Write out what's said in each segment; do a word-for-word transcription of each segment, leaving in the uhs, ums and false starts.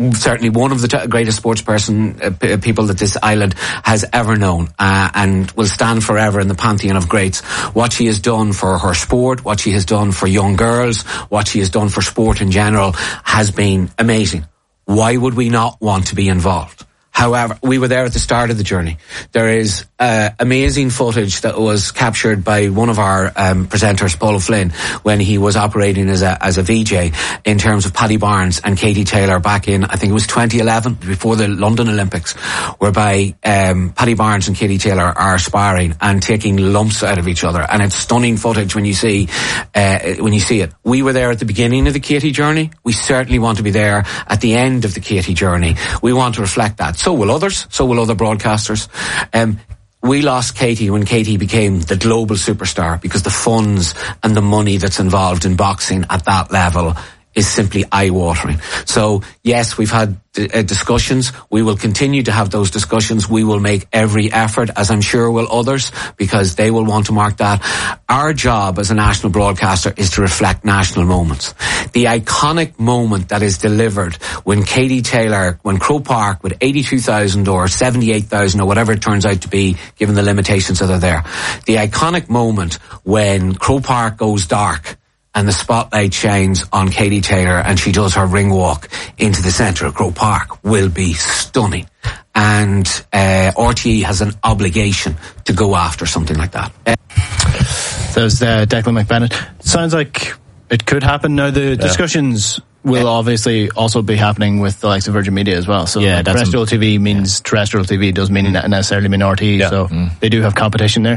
certainly one of the t- greatest sports person uh, p- people that this island has ever known, uh, and will stand forever in the pantheon of greats. What she has done for her sport, what she has done for young girls, what she has done for sport in general has been amazing. Why would we not want to be involved? However, we were there at the start of the journey. There is uh, amazing footage that was captured by one of our um, presenters, Paul O'Flynn, when he was operating as a as a V J, in terms of Paddy Barnes and Katie Taylor back in, I think it was twenty eleven, before the London Olympics, whereby um, Paddy Barnes and Katie Taylor are sparring and taking lumps out of each other, and it's stunning footage when you see uh, when you see it. We were there at the beginning of the Katie journey. We certainly want to be there at the end of the Katie journey. We want to reflect that. So will others. So will other broadcasters. Um, we lost Katie when Katie became the global superstar, because the funds and the money that's involved in boxing at that level is simply eye-watering. So, yes, we've had uh, discussions. We will continue to have those discussions. We will make every effort, as I'm sure will others, because they will want to mark that. Our job as a national broadcaster is to reflect national moments. The iconic moment that is delivered when Katie Taylor, when Croke Park with eighty-two thousand or seventy-eight thousand or whatever it turns out to be, given the limitations that are there. The iconic moment when Croke Park goes dark and the spotlight shines on Katie Taylor and she does her ring walk into the centre of Croke Park will be stunning. And uh, R T E has an obligation to go after something like that. Uh, There's uh, Declan McBennett. Sounds like it could happen. Now, the yeah. discussions will yeah. obviously also be happening with the likes of Virgin Media as well. So yeah, like terrestrial T V means yeah. terrestrial T V does mean mm. necessarily mean R T E. Yeah. So mm. they do have competition there.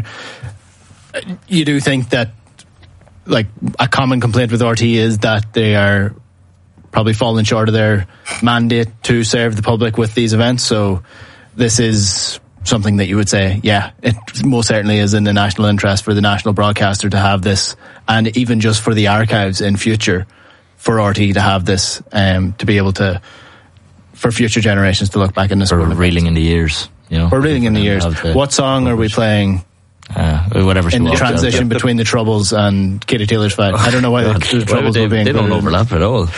You do think that, like, a common complaint with R T E is that they are probably falling short of their mandate to serve the public with these events. So this is something that you would say, yeah, it most certainly is in the national interest for the national broadcaster to have this, and even just for the archives in future for R T E to have this, um, to be able to, for future generations to look back in this. For reeling in the years, you know. For reeling in the years. What song are we playing? Uh, whatever she in the wants. transition between the Troubles and Katie Taylor's fight. I don't know why the, the Troubles they, will be They don't overlap at all.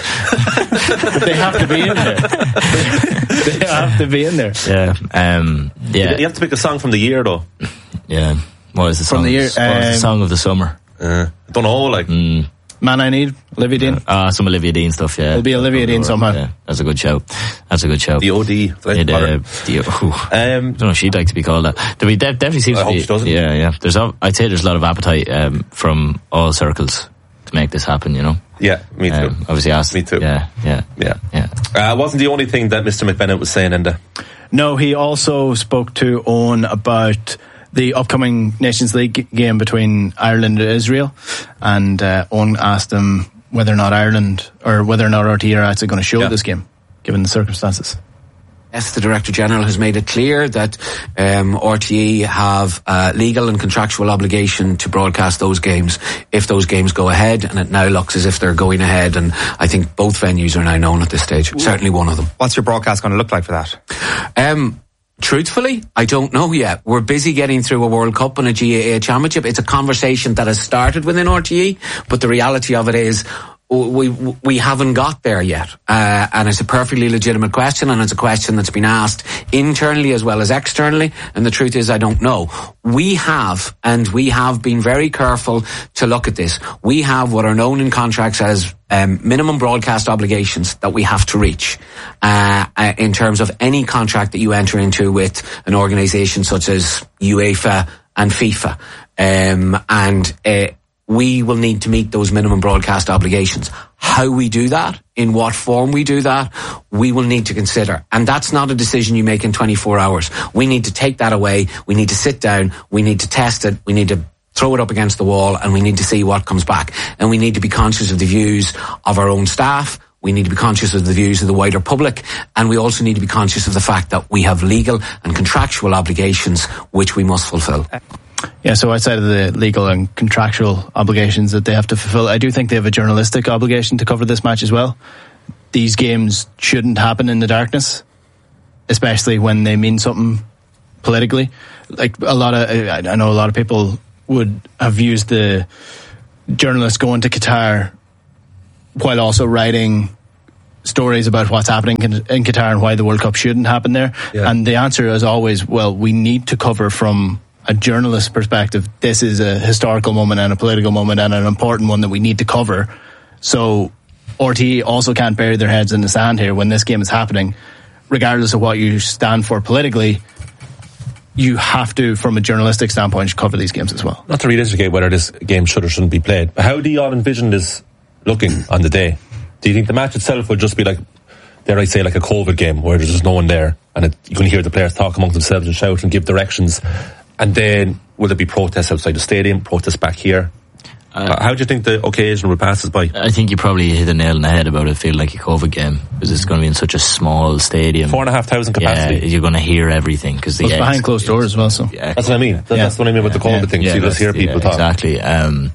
They have to be in there. They have to be in there. Yeah. Um, yeah. You have to pick a song from the year, though. Yeah. What is the song? From the year? What um, is the song of the summer? Uh, I don't know, like... Mm. Man I Need, Olivia Dean. Ah, uh, some Olivia Dean stuff, yeah. It'll be Olivia Dean somehow. Yeah, that's a good show. That's a good show. The O D. Yeah, the, the, um, I don't know if she'd like to be called that. There definitely seems I to hope be. She doesn't. Yeah, yeah. There's, I'd say there's a lot of appetite um, from all circles to make this happen, you know. Yeah, me too. Um, obviously asked. Me too. Yeah, yeah, yeah. yeah. Uh, wasn't the only thing that Mister McBennett was saying, Enda. No, he also spoke to Owen about the upcoming Nations League game between Ireland and Israel, and uh, Owen asked him whether or not Ireland, or whether or not R T E are actually going to show yeah. this game, given the circumstances. Yes, the Director General has made it clear that um, R T E have a legal and contractual obligation to broadcast those games if those games go ahead, and it now looks as if they're going ahead, and I think both venues are now known at this stage. Ooh. Certainly one of them. What's your broadcast going to look like for that? Um... Truthfully, I don't know yet. We're busy getting through a World Cup and a G A A Championship. It's a conversation that has started within R T E, but the reality of it is we we haven't got there yet. Uh, and it's a perfectly legitimate question, and it's a question that's been asked internally as well as externally, and the truth is I don't know. We have, and we have been very careful to look at this. We have what are known in contracts as um, minimum broadcast obligations that we have to reach uh, uh, in terms of any contract that you enter into with an organisation such as UEFA and FIFA. Um, and uh, we will need to meet those minimum broadcast obligations. How we do that, in what form we do that, we will need to consider. And that's not a decision you make in twenty-four hours. We need to take that away. We need to sit down. We need to test it. We need to throw it up against the wall, and we need to see what comes back. And we need to be conscious of the views of our own staff. We need to be conscious of the views of the wider public, and we also need to be conscious of the fact that we have legal and contractual obligations which we must fulfil. Yeah, so outside of the legal and contractual obligations that they have to fulfill, I do think they have a journalistic obligation to cover this match as well. These games shouldn't happen in the darkness, especially when they mean something politically. Like a lot of, I know a lot of people would have used the journalists going to Qatar while also writing stories about what's happening in, in Qatar and why the World Cup shouldn't happen there. Yeah. And the answer is always, well, we need to cover from a journalist perspective. This is a historical moment and a political moment and an important one that we need to cover. So R T E also can't bury their heads in the sand here when this game is happening. Regardless of what you stand for politically, you have to, from a journalistic standpoint, cover these games as well. Not to relitigate whether this game should or shouldn't be played, but how do you all envision this looking on the day? Do you think the match itself will just be like, dare I say, like a COVID game where there's just no one there and it, you can hear the players talk amongst themselves and shout and give directions, and then will there be protests outside the stadium, protests back here? Uh, How do you think the occasion will pass us by? I think you probably hit the nail on the head about it feeling like a COVID game, because it's going to be in such a small stadium. Four and a half thousand capacity. Yeah, you're going to hear everything. Because it's behind closed doors as well, so. Yeah, that's what I mean. That, yeah. That's what I mean with the COVID yeah. thing. Yeah, so you just hear people yeah, talk. Exactly. Um,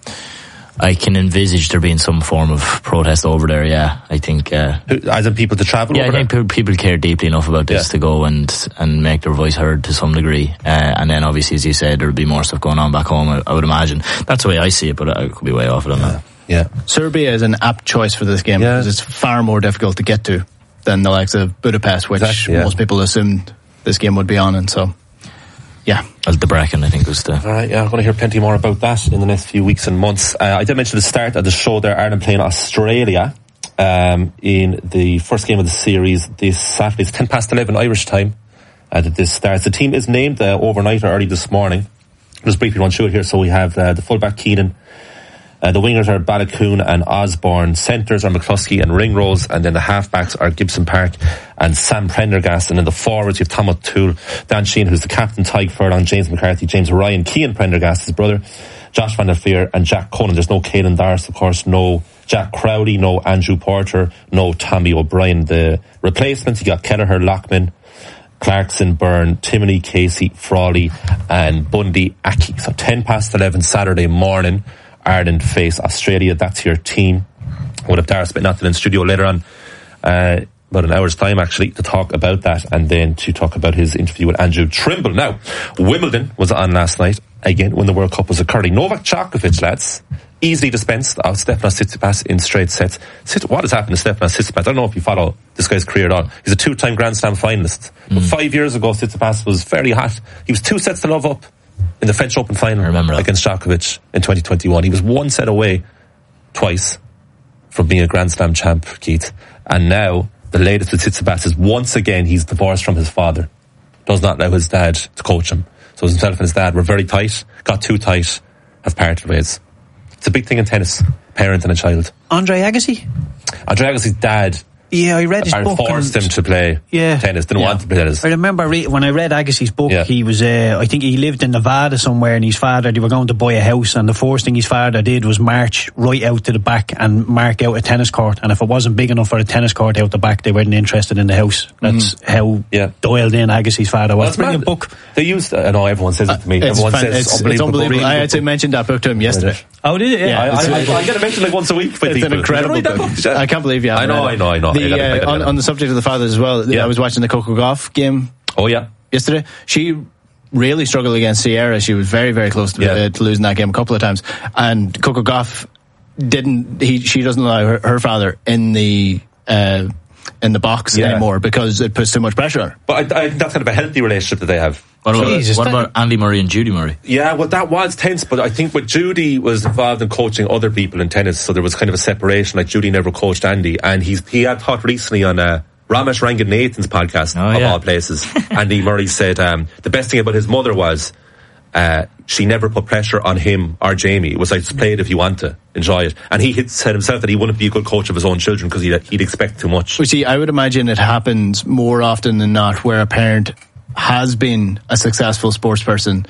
I can envisage there being some form of protest over there, yeah. I think... Uh, As in people to travel yeah, over I think there? people care deeply enough about this yeah. to go and, and make their voice heard to some degree. Uh, and then obviously, as you said, there'll be more stuff going on back home, I, I would imagine. That's the way I see it, but I could be way off it on yeah. that. Yeah. Serbia is an apt choice for this game, yeah. because it's far more difficult to get to than the likes of Budapest, which exactly, yeah. most people assumed this game would be on, and so... Yeah. Well, the bracken, I think, was the... Alright, yeah, I'm going to hear plenty more about that in the next few weeks and months. Uh, I did mention at the start of the show there, Ireland playing Australia um, in the first game of the series this Saturday. It's ten past eleven Irish time uh, that this starts. The team is named uh, overnight or early this morning. I'll just briefly run through it here. So we have uh, the fullback Keenan. Uh, the wingers are Balakoon and Osborne. Centres are McCluskey and Ringrose. And then the halfbacks are Gibson Park and Sam Prendergast. And then the forwards, you have Tom O'Toole, Dan Sheehan, who's the captain, Tyke Furlong, James McCarthy, James Ryan, Cian Prendergast, his brother, Josh Van der Veer, and Jack Conan. There's no Caelan Darst, of course, no Jack Crowley, no Andrew Porter, no Tommy O'Brien. The replacements, you got Kelleher, Lockman, Clarkson, Byrne, Timoney, Casey, Frawley, and Bundy, Aki. So ten past eleven Saturday morning. Ireland face Australia. That's your team. We'll have Darragh Spitnotton in studio later on, uh, about an hour's time actually, to talk about that and then to talk about his interview with Andrew Trimble. Now, Wimbledon was on last night, again, when the World Cup was occurring. Novak Djokovic, lads, easily dispensed of Stefanos Tsitsipas in straight sets. What has happened to Stefanos Tsitsipas? I don't know if you follow this guy's career at all. He's a two-time Grand Slam finalist. Mm. But five years ago, Tsitsipas was very hot. He was two sets to love up in the French Open final against Djokovic in twenty twenty-one. He was one set away twice from being a Grand Slam champ, Keith. And now, the latest with Tsitsipas is once again he's divorced from his father. Does not allow his dad to coach him. So himself and his dad were very tight, got too tight, have parted ways. It's a big thing in tennis, parent and a child. Andre Agassi? Andre Agassi's dad... Yeah, I read his book. forced him to play yeah, tennis, didn't yeah. want to play tennis. I remember re- when I read Agassi's book, yeah. he was, uh, I think he lived in Nevada somewhere, and his father, they were going to buy a house, and the first thing his father did was march right out to the back and mark out a tennis court, and if it wasn't big enough for a tennis court out the back, they weren't interested in the house. That's mm. how yeah. dialed in Agassi's father was. That's a brilliant book. They used, I know everyone says it to me, uh, everyone fan, says it's, unbelievable. It's unbelievable. I actually mentioned that book to him yesterday. Oh, did it? Yeah. yeah I, I, I, I get it mentioned like once a week by it's people. An incredible book. book. I can't believe you haven't I know, I know, I know. The, I gotta, I gotta, uh, on, on the subject of the fathers as well, yeah. I was watching the Coco Gauff game. Oh yeah, yesterday. She really struggled against Sierra. She was very, very close to, yeah. uh, to losing that game a couple of times. And Coco Gauff didn't. He she doesn't allow her, her father in the uh, in the box yeah. anymore because it puts too much pressure on her. But I, I think that's kind of a healthy relationship that they have. What about, Jesus, what about Andy Murray and Judy Murray? Yeah, well, that was tense, but I think with Judy was involved in coaching other people in tennis, so there was kind of a separation. Like Judy never coached Andy, and he's he had talked recently on uh, Ramesh Ranganathan's podcast, oh, of yeah. all places. Andy Murray said um, the best thing about his mother was uh, she never put pressure on him or Jamie. It was like, just play it if you want to, enjoy it. And he said himself that he wouldn't be a good coach of his own children because he'd, he'd expect too much. You see, I would imagine it happens more often than not where a parent has been a successful sports person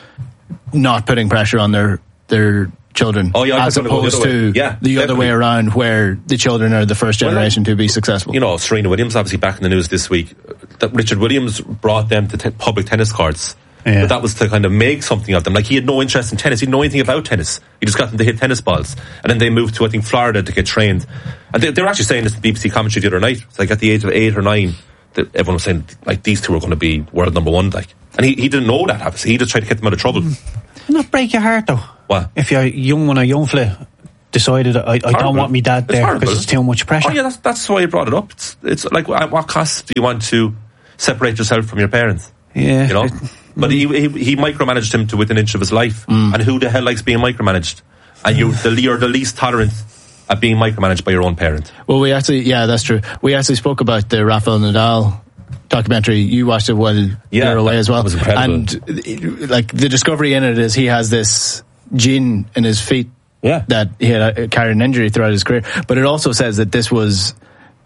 not putting pressure on their their children, oh, yeah, as opposed to yeah, the other way around where the children are the first generation well, to be successful. You know, Serena Williams obviously back in the news this week that Richard Williams brought them to t- public tennis courts, yeah. but that was to kind of make something of them. Like, he had no interest in tennis, he didn't know anything about tennis, he just got them to hit tennis balls, and then they moved to I think Florida to get trained, and they, they were actually saying this to B B C commentary the other night. It's like at the age of eight or nine that everyone was saying like these two are going to be world number one, like, and he, he didn't know that obviously. He just tried to get them out of trouble. Mm. Not break your heart though. What? If you're young when a young fella decided I, I don't want me dad there because it's too much pressure. Oh yeah, that's, that's why I brought it up. It's, it's like, at what cost do you want to separate yourself from your parents? Yeah. You know? But he, he he micromanaged him to within an inch of his life. Mm. And who the hell likes being micromanaged? And you're the, you're the least tolerant at being micromanaged by your own parent. Well, we actually, yeah, that's true. We actually spoke about the Rafael Nadal documentary. You watched it while yeah, you were away as well. It was incredible. And like the discovery in it is he has this gene in his feet yeah. that he had uh, carried an injury throughout his career. But it also says that this was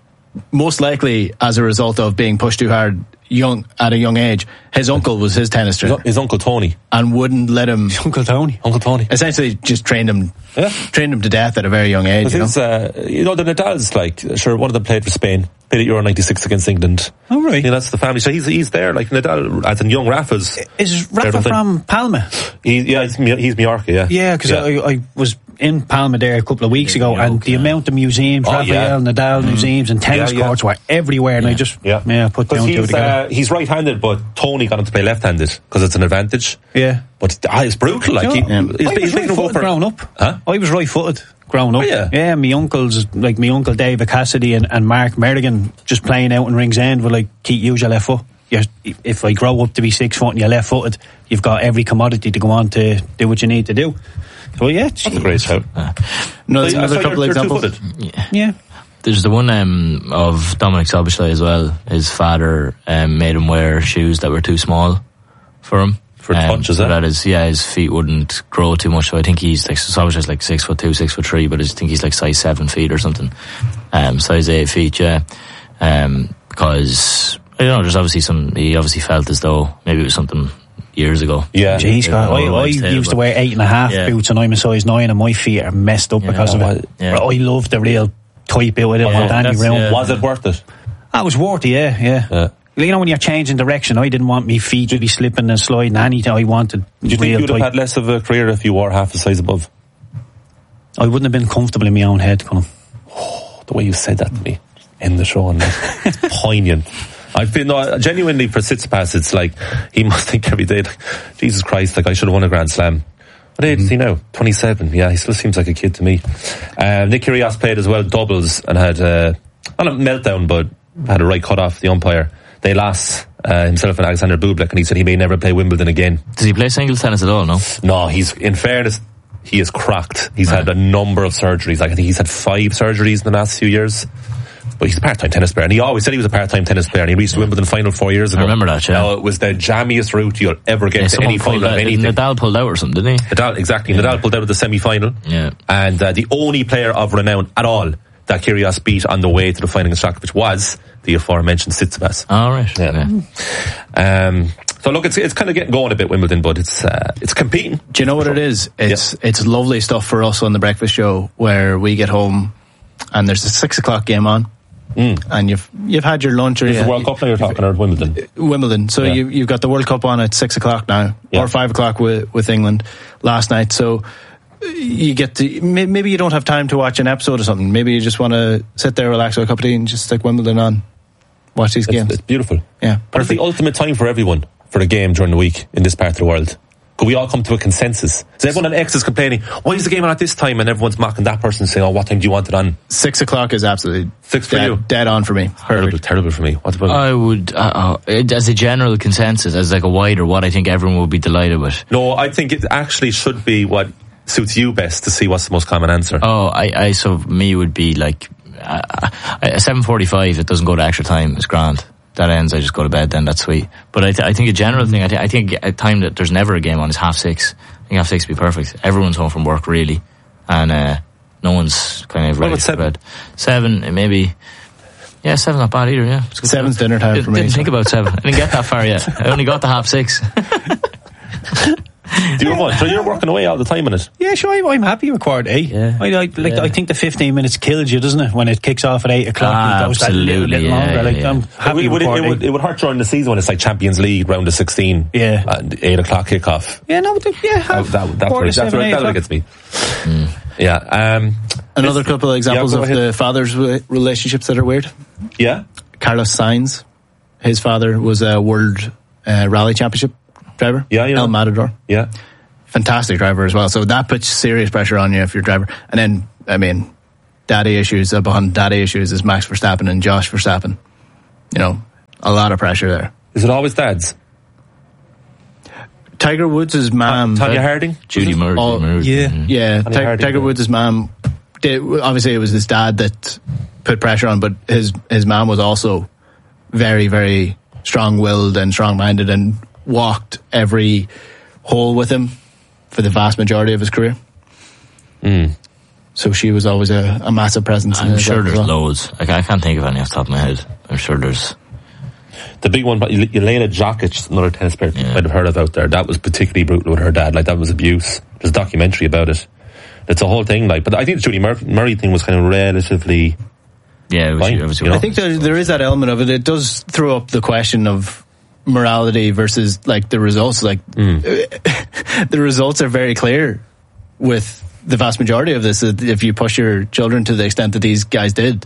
most likely as a result of being pushed too hard young at a young age. His uncle was his tennis trainer. His, his uncle Tony. And wouldn't let him... His Uncle Tony. Uncle Tony. Essentially just trained him yeah. trained him to death at a very young age. You know? Uh, you know, the Nadal's like, sure, one of them played for Spain. Played at Euro ninety-six against England. Oh, right. You know, that's the family. So he's he's there, like Nadal, as in young Rafa's. Is Rafa from Palma? He, yeah, he's, he's Mallorca, yeah. Yeah, because yeah. I, I was in Palma there a couple of weeks ago, and the amount of museums, oh, Rafael yeah. Nadal mm. museums and tennis yeah, yeah. courts were everywhere, and yeah. I just yeah, yeah put down two together. Uh, he's right-handed, but Tony got him to play left-handed because it's an advantage. Yeah, but ah, it's brutal. Like he, yeah. he's, I was he's right-footed for, growing up. Huh? I was right-footed growing up. Oh, yeah, yeah. My uncles, like my uncle David Cassidy and, and Mark Merrigan, just playing out in Ringsend with like, keep use your left foot. You're, if I grow up to be six foot and you're left-footed, you've got every commodity to go on to do what you need to do. So yeah, that's a great shout. Uh, no, there's another couple of examples. Yeah. yeah. There's the one um, of Dominic Szoboszlai as well. His father um, made him wear shoes that were too small for him. For um, touch, is so it? That is, yeah, his feet wouldn't grow too much. So I think he's like, Szoboszlai's like six foot two, six foot three, but I think he's like size seven feet or something. Um, size eight feet, yeah. Um, because, I don't know, there's obviously some, he obviously felt as though maybe it was something years ago. Yeah. Jeez, God, I, I used to wear eight and a half yeah. boots and I'm a size nine and my feet are messed up yeah, because of it. Yeah. I love the real type out. I don't want any round. Yeah. Was it worth it? That was worth it, yeah, yeah. yeah. You know, when you're changing direction, I didn't want my feet to be slipping and sliding anything. I wanted Do you think you'd have had less of a career if you were half the size above? I wouldn't have been comfortable in my own head, Colin. Oh, the way you said that to me in the show, and it's poignant. I've been no, genuinely for Tsitsipas, it's like he must think every day, like, Jesus Christ, like I should have won a Grand Slam. What age is he now? twenty-seven. Yeah, he still seems like a kid to me. Um, Nick Kyrgios played as well doubles and had uh, not a meltdown, but had a right cut off the umpire. They lost uh, himself and Alexander Bublik, and he said he may never play Wimbledon again. Does he play singles tennis at all? No. No, he's in fairness, he is cracked. He's right. had a number of surgeries. Like I think he's had five surgeries in the last few years. But he's a part-time tennis player, and he always said he was a part-time tennis player, and he reached the Wimbledon final four years ago. I remember that, yeah. Now, it was the jammiest route you'll ever get yeah, to any final out, of anything. Nadal pulled out or something, didn't he? Nadal, exactly. Yeah. Nadal pulled out of the semi-final. Yeah. And uh, the only player of renown at all that Kyrgios beat on the way to the final against Djokovic was the aforementioned Tsitsipas. All right. Yeah. yeah. Um, so look, it's it's kind of getting going a bit, Wimbledon, but it's uh, it's competing. Do you know what it is? It's yeah. it's lovely stuff for us on the breakfast show where we get home and there's a six o'clock game on. Mm. And you've you've had your lunch. Or Is yeah, the World Cup now you're talking, or Wimbledon? Wimbledon. So yeah. you, you've got the World Cup on at six o'clock now, yeah. or five o'clock with with England last night. So you get to maybe you don't have time to watch an episode or something. Maybe you just want to sit there, relax with a cup of tea, and just stick Wimbledon on, watch these it's, games. It's beautiful. Yeah, but it's the ultimate time for everyone for a game during the week in this part of the world. Could we all come to a consensus? So everyone on X is complaining, why is the game on at this time? And everyone's mocking that person saying, oh, what time do you want it on? Six o'clock is absolutely Six for dead, you? Dead on for me. Terrible, terrible for me. What about I would, uh, uh, as a general consensus, as like a wider, what I think everyone will be delighted with. No, I think it actually should be what suits you best to see what's the most common answer. Oh, I, I so me would be like, uh, a seven forty-five, it doesn't go to extra time, it's grand. That ends, I just go to bed then, that's sweet. But I, th- I think a general thing, I, th- I think a time that there's never a game on is half six. I think half six would be perfect. Everyone's home from work, really. And uh, no one's kind of ready for seven? bed. Seven, maybe. Yeah, seven's not bad either, yeah. Seven's dinner time didn't, for me. Didn't think about seven. I didn't get that far yet. I only got to half six. Do you have one? So you're working away all the time on it? Yeah, sure. I'm happy with quarter eight. Yeah. I, I, like, yeah. I think the fifteen minutes kills you, doesn't it? When it kicks off at eight o'clock, ah, it goes absolutely, that little, little yeah, longer. Like, yeah. I'm happy it would, with it, it, would, it would hurt during the season when it's like Champions League round of sixteen. Yeah. And eight o'clock kickoff. Yeah, no, but yeah. That, that, that's where, that's where that gets me. Mm. Yeah. Um, Another couple of examples yeah, of ahead. the fathers' relationships that are weird. Yeah. Carlos Sainz, his father was a world uh, rally championship driver. Yeah, you know. El Matador. Yeah. Fantastic driver as well. So that puts serious pressure on you if you're a driver. And then I mean, daddy issues upon daddy issues is Max Verstappen and Josh Verstappen. You know, a lot of pressure there. Is it always dads? Tiger Woods' mum, Tonya Harding, Judy Murray, oh, Murray. yeah, yeah. Ti- Harding, Tiger Woods' mum. Obviously, it was his dad that put pressure on, but his his mum was also very, very strong-willed and strong-minded, and walked every hole with him for the vast majority of his career. Mm. So she was always a, a massive presence. I'm in sure there's well. loads. I, I can't think of any off the top of my head. I'm sure there's. The big one, Jelena Jokic, another tennis player you might have heard of out there. That was particularly brutal with her dad. Like, that was abuse. There's a documentary about it. It's a whole thing. Like, but I think the Judy Mur- Murray thing was kind of relatively. Yeah, it was, fine, it was, you know? I think there there is that element of it. It does throw up the question of morality versus like the results. Like mm. the results are very clear with the vast majority of this. If you push your children to the extent that these guys did,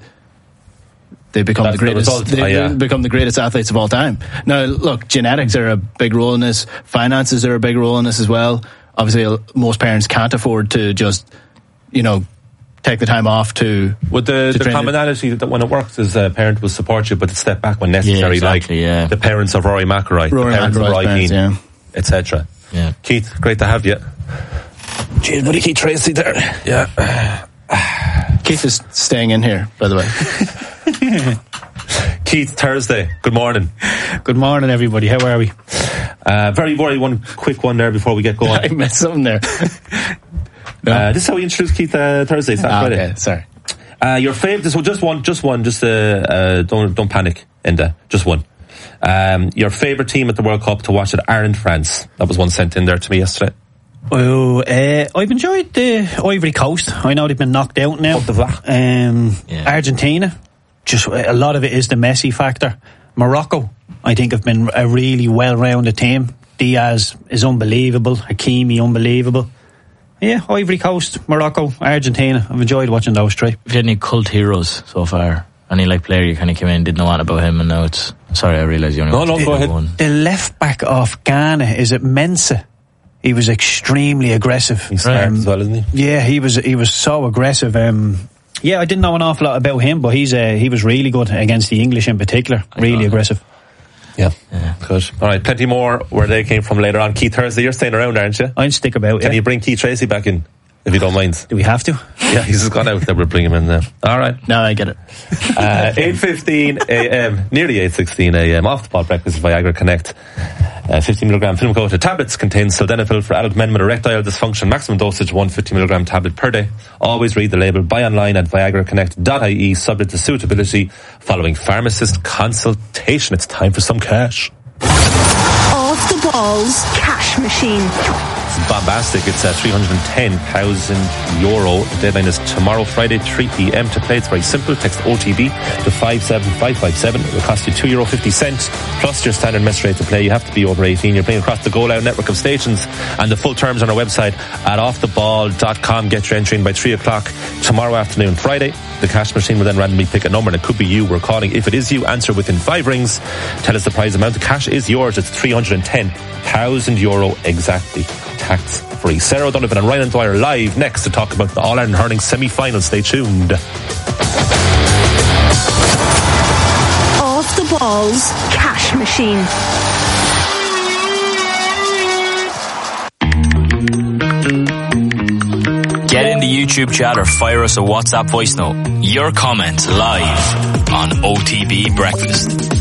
they become That's the greatest. the they oh, yeah. become the greatest athletes of all time. Now, look, genetics are a big role in this. Finances are a big role in this as well. Obviously, most parents can't afford to just, you know, take the time off to. With the, to the commonality that when it works is a parent will support you, but to step back when necessary, yeah, exactly, like yeah. the parents of Rory McIlroy, Rory the parents McIlroy's of Roy parents, Keane, yeah. et cetera. Yeah. Keith, great to have you. Cheers, buddy, Keith Tracy there. Yeah. Keith is staying in here, by the way. Keith, Thursday. Good morning. Good morning, everybody. How are we? Uh, very worried. One quick one there before we get going. I missed something there. No. Uh, this is how we introduce Keith uh, Thursday. It's not ah, Friday. okay, sorry. Uh, your favourite. So just one. Just one. Just uh, uh, don't don't panic. Enda. Just one. Um, your favourite team at the World Cup to watch at Ireland, France. That was one sent in there to me yesterday. Oh, uh, I've enjoyed the Ivory Coast. I know they've been knocked out now. Um, yeah. Argentina. Just a lot of it is the Messi factor. Morocco, I think, have been a really well-rounded team. Diaz is unbelievable. Hakimi, unbelievable. Yeah, Ivory Coast, Morocco, Argentina. I've enjoyed watching those three. Have you had any cult heroes so far? Any like player you kind of came in, didn't know what about him, and now it's. Sorry, I realise you only. No, no, go ahead. One. The left back of Ghana, is it Mensah? He was extremely aggressive. He's smart um, as well, isn't he? Yeah, he was. He was so aggressive. Um, yeah, I didn't know an awful lot about him, but he's uh, he was really good against the English in particular. Really aggressive. Yeah. yeah, good. All right, plenty more where they came from later on. Keith Thursday, you're staying around, aren't you? I'd stick about. Can yeah. you bring Keith Tracy back in, if you don't mind? Do we have to? Yeah, he's just gone out there. We'll bring him in there. All right. No, I get it. Uh, eight fifteen a.m., nearly eight sixteen a.m. Off the ball breakfast with Viagra Connect. Uh, fifty milligram film coated tablets contain sildenafil for adult men with erectile dysfunction. Maximum dosage one fifty milligram tablet per day. Always read the label. Buy online at viagra connect dot I E, subject to suitability following pharmacist consultation. It's time for some cash. Off the balls cash machine. It's bombastic. It's uh, three hundred ten thousand euro. The deadline is tomorrow, Friday, three p.m. to play. It's very simple. Text O T B to five seven five five seven. It will cost you two euro fifty plus your standard mess rate to play. You have to be over eighteen. You're playing across the Go Loud network of stations, and the full terms on our website at off the ball dot com. Get your entry in by three o'clock tomorrow afternoon, Friday. The cash machine will then randomly pick a number, and it could be you we're calling. If it is you, answer within five rings. Tell us the prize amount. The cash is yours. It's three hundred ten thousand euro exactly. Tax free. Sarah O'Donovan and Ryan Dwyer live next to talk about the All Ireland Hurling semi-final. Stay tuned. Off the balls cash machine. Get in the YouTube chat or fire us a WhatsApp voice note. Your comments live on O T B Breakfast.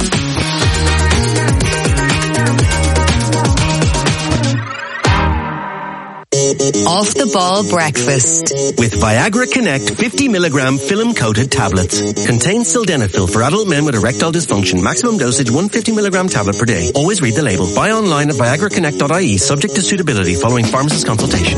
Off the ball breakfast with Viagra Connect fifty milligram film coated tablets. Contains sildenafil for adult men with erectile dysfunction. Maximum dosage one hundred fifty milligram tablet per day. Always read the label. Buy online at viagra connect dot I E, subject to suitability following pharmacist consultation.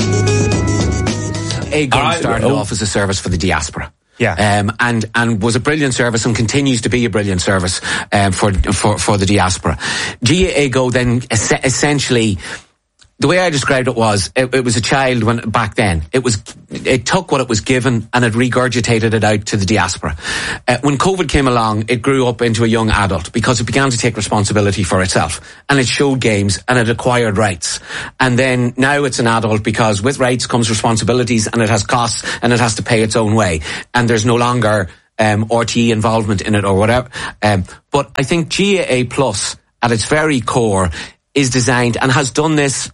Aegon right, started oh. off as a service for the diaspora. Yeah. Um, and, and was a brilliant service and continues to be a brilliant service, um, for, for, for the diaspora. G A A Go then es- essentially the way I described it was, it, it was a child when back then. It was, it took what it was given and it regurgitated it out to the diaspora. Uh, when COVID came along, it grew up into a young adult because it began to take responsibility for itself, and it showed games and it acquired rights. And then now it's an adult because with rights comes responsibilities, and it has costs, and it has to pay its own way. And there's no longer um, R T E involvement in it or whatever. Um, but I think G A A Plus at its very core is designed and has done this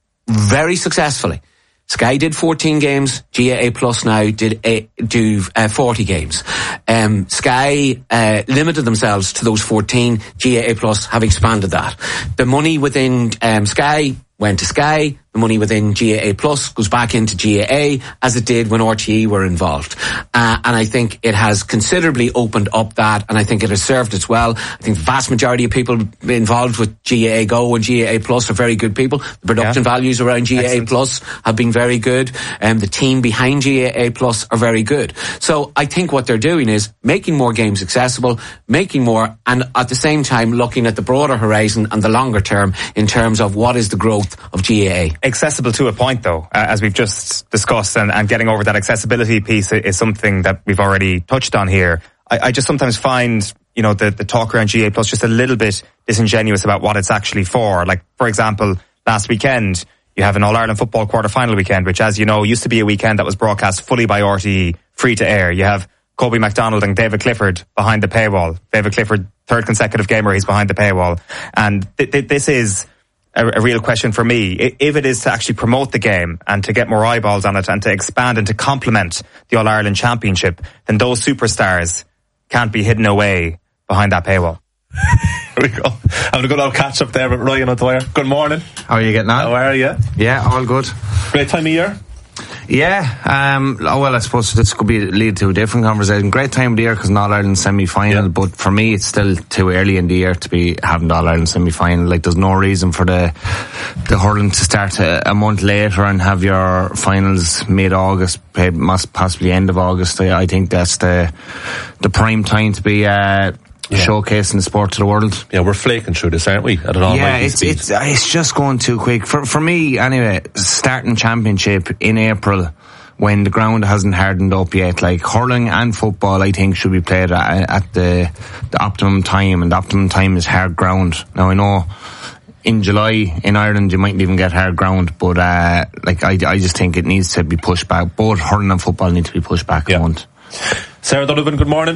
very successfully. Sky did fourteen games. G A A Plus now did a, do uh, forty games. Um, Sky uh, limited themselves to those fourteen. G A A Plus have expanded that. The money within um, Sky went to Sky. The money within G A A Plus goes back into G A A, as it did when R T E were involved. Uh, and I think it has considerably opened up that, and I think it has served us well. I think the vast majority of people involved with G A A Go and G A A Plus are very good people. The production yeah. values around G A A Excellent. Plus have been very good. Um, the team behind G A A Plus are very good. So I think what they're doing is making more games accessible, making more, and at the same time looking at the broader horizon and the longer term in terms of what is the growth of G A A. Accessible to a point, though, uh, as we've just discussed, and, and getting over that accessibility piece is something that we've already touched on here. I, I just sometimes find, you know, the, the talk around G A A Plus just a little bit disingenuous about what it's actually for. Like, for example, last weekend, you have an All-Ireland football quarter-final weekend, which, as you know, used to be a weekend that was broadcast fully by R T E, free to air. You have Kobe MacDonald and David Clifford behind the paywall. David Clifford, third consecutive game where he's behind the paywall. And th- th- this is A, a real question for me. If it is to actually promote the game and to get more eyeballs on it and to expand and to complement the All-Ireland Championship, then those superstars can't be hidden away behind that paywall. Here we go. Having a good old catch up there with Ryan O'Dwyer. Good morning. How are you getting on? How are you? Yeah, all good. Great time of year? Yeah, um, oh well, I suppose this could be lead to a different conversation. Great time of the year because an All-Ireland semi-final, yeah. but for me it's still too early in the year to be having the All-Ireland semi-final. Like, there's no reason for the the hurling to start a, a month later and have your finals mid-August, possibly end of August. I, I think that's the the prime time to be uh, yeah. showcasing the sport to the world. Yeah, we're flaking through this, aren't we? At an yeah, it's, it's it's just going too quick. For for me, anyway, starting championship in April when the ground hasn't hardened up yet. Like, hurling and football, I think, should be played at, at the, the optimum time, and the optimum time is hard ground. Now, I know in July in Ireland you mightn't even get hard ground, but uh, like I, I just think it needs to be pushed back. Both hurling and football need to be pushed back yeah. a month. Sarah Donovan, good morning.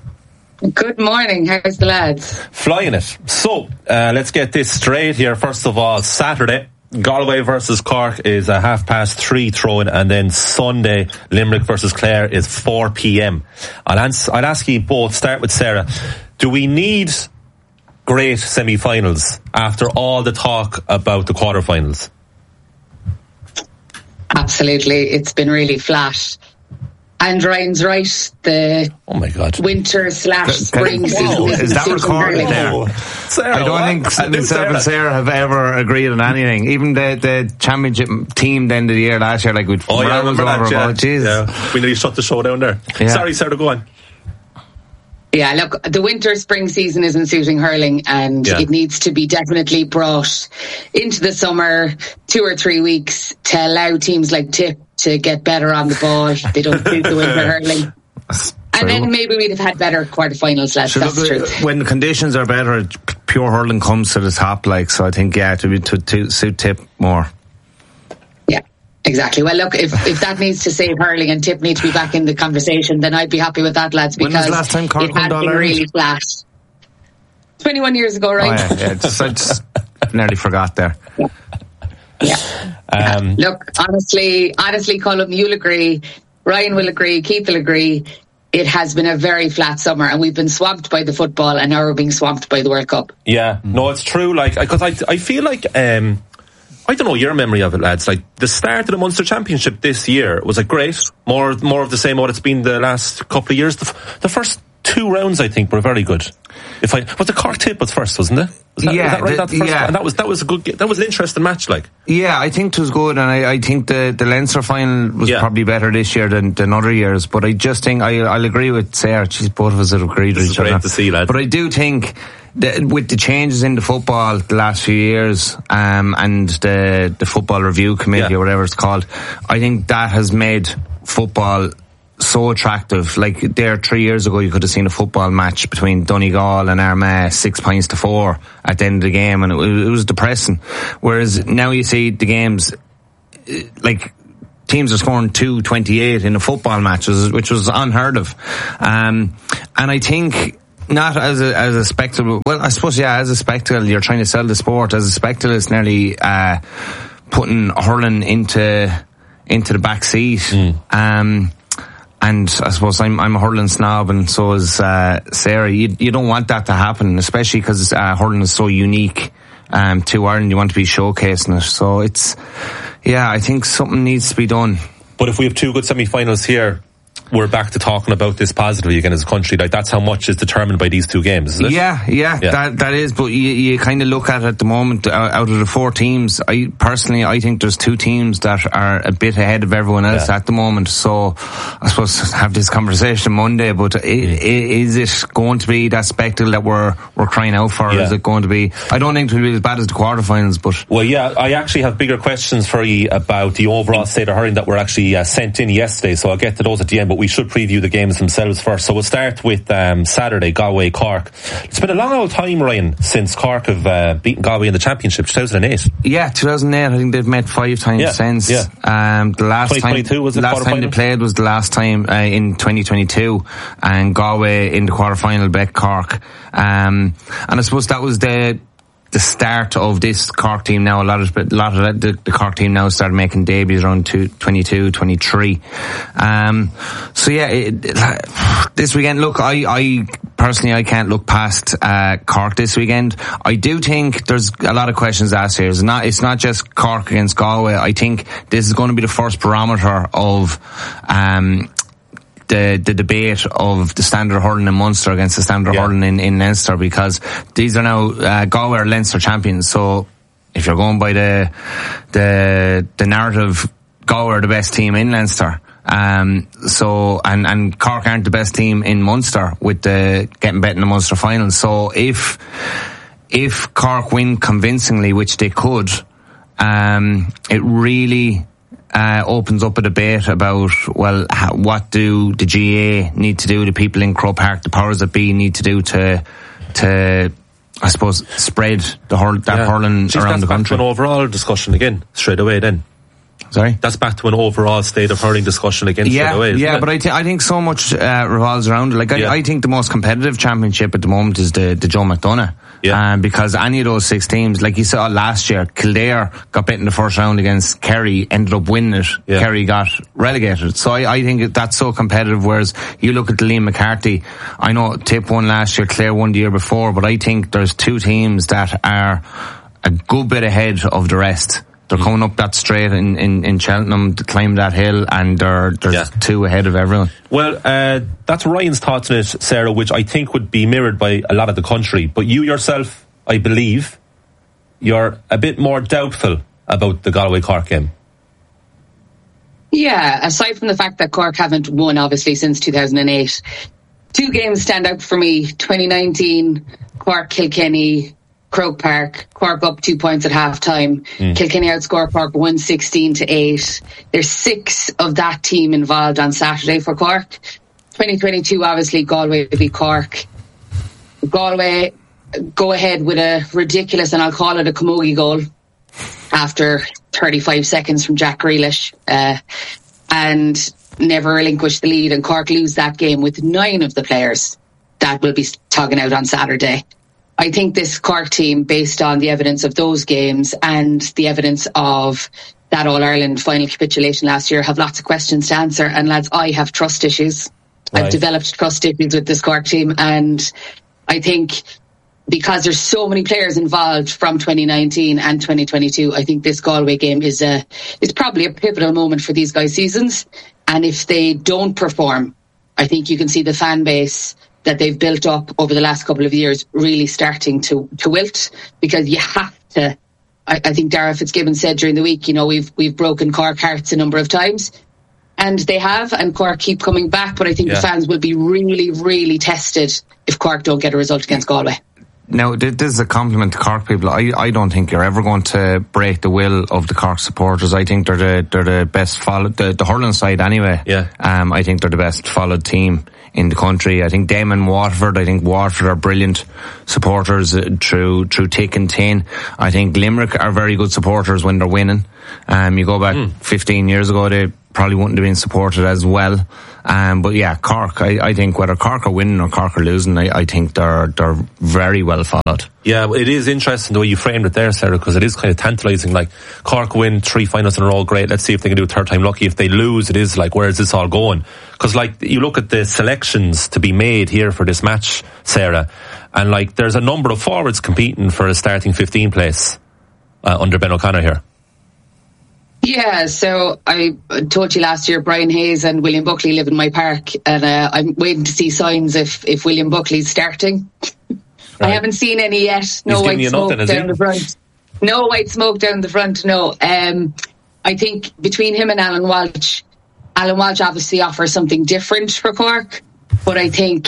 Good morning. How's the lads? Flying it. So, uh, let's get this straight here. First of all, Saturday, Galway versus Cork is a half past three throw-in, and then Sunday, Limerick versus Clare is four p.m. I'll, ans- I'll ask you both, start with Sarah. Do we need great semi-finals after all the talk about the quarter-finals? Absolutely. It's been really flat. And Ryan's right. The oh my god, winter slash spring season is, is that recorded there? Sarah, I don't what? think I myself Sarah. and Sarah have ever agreed on anything. Even the the championship team the end of the year last year, like we'd oh yeah, remember that? Yeah. About, yeah, we nearly shut the show down there. Yeah. Sorry, Sarah, go on. Yeah, look, the winter spring season isn't suiting hurling, and yeah. it needs to be definitely brought into the summer, two or three weeks, to allow teams like Tip to get better on the ball. They don't suit the winter hurling. That's and true. Then maybe we'd have had better quarterfinals, lads. That's the truth. When the conditions are better, pure hurling comes to the top, like, so I think, yeah, to be to, to suit Tip more. Yeah. Exactly. Well, look, if if that needs to save hurling and Tip need to be back in the conversation, then I'd be happy with that, lads, because when was the last time Cork it has been really flat. twenty-one years ago, right? Oh, yeah, yeah. Just, I just nearly forgot there. Yeah. yeah. Um, look, honestly, honestly, Colm, you'll agree, Ryan will agree, Keith will agree, it has been a very flat summer, and we've been swamped by the football, and now we're being swamped by the World Cup. Yeah, no, it's true, like, because I, I feel like... Um, I don't know your memory of it, lads. Like, the start of the Munster Championship this year was like great. More, more of the same what it's been the last couple of years. The, f- the first two rounds, I think, were very good. If I, but the Cork Tip was first, wasn't it? Was that, yeah, was that right? the, that first yeah. And that was that was a good. That was an interesting match, like. Yeah, I think it was good, and I, I think the, the Leinster final was yeah. probably better this year than, than other years. But I just think I, I'll agree with Sarah. She's both of us have agreed with each other. Great to see, lad. But I do think that with the changes in the football the last few years, um, and the the football review committee yeah. or whatever it's called, I think that has made football so attractive. Like there three years ago you could have seen a football match between Donegal and Armagh six points to four at the end of the game, and it was, it was depressing. Whereas now you see the games like teams are scoring two twenty-eight in a football match, which was unheard of. Um, and I think not as a, as a spectacle, well I suppose yeah as a spectacle you're trying to sell the sport. As a spectacle it's nearly uh, putting hurling into into the back seat. Mm. Um, And I suppose I'm, I'm a hurling snob, and so is uh, Sarah. You, you don't want that to happen, especially because uh, hurling is so unique um, to Ireland. You want to be showcasing it. So it's, yeah, I think something needs to be done. But if we have two good semi-finals here, we're back to talking about this positively again as a country. Like that's how much is determined by these two games, isn't it? Yeah, yeah, yeah. that that is. But you, you kind of look at it at the moment. Uh, out of the four teams, I personally I think there's two teams that are a bit ahead of everyone else yeah. at the moment. So I suppose have this conversation Monday. But mm. is it going to be that spectacle that we're we're crying out for? Yeah. Or is it going to be? I don't think it will be as bad as the quarterfinals. But well, yeah, I actually have bigger questions for you about the overall state of hurling that were actually uh, sent in yesterday. So I'll get to those at the end. But we should preview the games themselves first. So we'll start with um, Saturday, Galway, Cork. It's been a long old time, Ryan, since Cork have uh, beaten Galway in the championship, two thousand eight. Yeah, two thousand eight. I think they've met five times yeah, since. Yeah. Um, the last time, was the last time they played was the last time uh, in twenty twenty-two, and Galway in the quarter-final bet Cork. Um, and I suppose that was the the start of this Cork team now. A lot of, a lot of the, the Cork team now started making debuts around twenty-two, twenty-three. Um, so yeah, it, it, this weekend, look, I, I personally, I can't look past, uh, Cork this weekend. I do think there's a lot of questions asked here. It's not, it's not just Cork against Galway. I think this is going to be the first barometer of, um, The, the debate of the standard hurling in Munster against the standard yeah. hurling in, in Leinster, because these are now uh, Galway are Leinster champions. So if you're going by the the the narrative, Galway are the best team in Leinster. Um, so and and Cork aren't the best team in Munster with the getting bet in the Munster final. So if if Cork win convincingly, which they could, um, it really. Uh, opens up a debate about, well, how, what do the G A need to do, the people in Croke Park, the powers that be need to do to, to, I suppose, spread the hurl, that yeah. hurling Jeez, around the country. That's back to an overall discussion again, straight away then. Sorry? That's back to an overall state of hurling discussion again yeah, straight away, Yeah, it? but I, th- I think so much uh, revolves around it. Like, I, yeah. I think the most competitive championship at the moment is the, the Joe McDonagh. Yeah. Um, because any of those six teams, like you saw last year, Kildare got beat in the first round against Kerry, ended up winning it. Yeah. Kerry got relegated. So I, I think that's so competitive, whereas you look at the Liam McCarthy, I know Tip won last year, Clare won the year before, but I think there's two teams that are a good bit ahead of the rest. They're mm. coming up that straight in, in, in Cheltenham to climb that hill, and they're, they're yeah. two ahead of everyone. Well, uh, that's Ryan's thoughts on it, Sarah, which I think would be mirrored by a lot of the country. But you yourself, I believe, you're a bit more doubtful about the Galway-Cork game. Yeah, aside from the fact that Cork haven't won, obviously, since two thousand eight, two games stand out for me. twenty nineteen, Cork-Kilkenny, Croke Park, Cork up two points at half time. Mm. Kilkenny outscore Cork one sixteen to eight. There's six of that team involved on Saturday for Cork. twenty twenty-two, obviously, Galway beat Cork. Galway go ahead with a ridiculous, and I'll call it a camogie goal, after thirty-five seconds from Jack Grealish, uh, and never relinquish the lead. And Cork lose that game with nine of the players that will be tugging out on Saturday. I think this Cork team, based on the evidence of those games and the evidence of that All-Ireland final capitulation last year, have lots of questions to answer. And lads, I have trust issues. Right. I've developed trust issues with this Cork team. And I think because there's so many players involved from twenty nineteen and twenty twenty-two, I think this Galway game is a, is probably a pivotal moment for these guys' seasons. And if they don't perform, I think you can see the fan base that they've built up over the last couple of years really starting to, to wilt, because you have to. I, I think Dara Fitzgibbon said during the week, you know, we've we've broken Cork hearts a number of times, and they have, and Cork keep coming back. But I think yeah. the fans will be really, really tested if Cork don't get a result against Galway. Now, this is a compliment to Cork people. I, I don't think you're ever going to break the will of the Cork supporters. I think they're the they're the best followed, the, the hurling side anyway. Yeah. Um, I think they're the best followed team in the country. I think them and Waterford, I think Waterford are brilliant supporters uh, through through thick and thin. I think Limerick are very good supporters when they're winning. Um, you go back mm. fifteen years ago, they probably wouldn't have been supported as well. Um, but yeah, Cork, I, I think whether Cork are winning or Cork are losing, I, I think they're they're very well followed. Yeah, it is interesting the way you framed it there, Sarah, because it is kind of tantalising. Like, Cork win three finals in a row, great, let's see if they can do a third time lucky. If they lose, it is like, where is this all going? Because, like, you look at the selections to be made here for this match, Sarah, and, like, there's a number of forwards competing for a starting fifteen place uh, under Ben O'Connor here. Yeah, so I told you last year Brian Hayes and William Buckley live in my park, and uh, I'm waiting to see signs if, if William Buckley's starting. Right. I haven't seen any yet. No white smoke nothing, down the front. No white smoke down the front, no. Um, I think between him and Alan Walsh, Alan Walsh obviously offers something different for Cork, but I think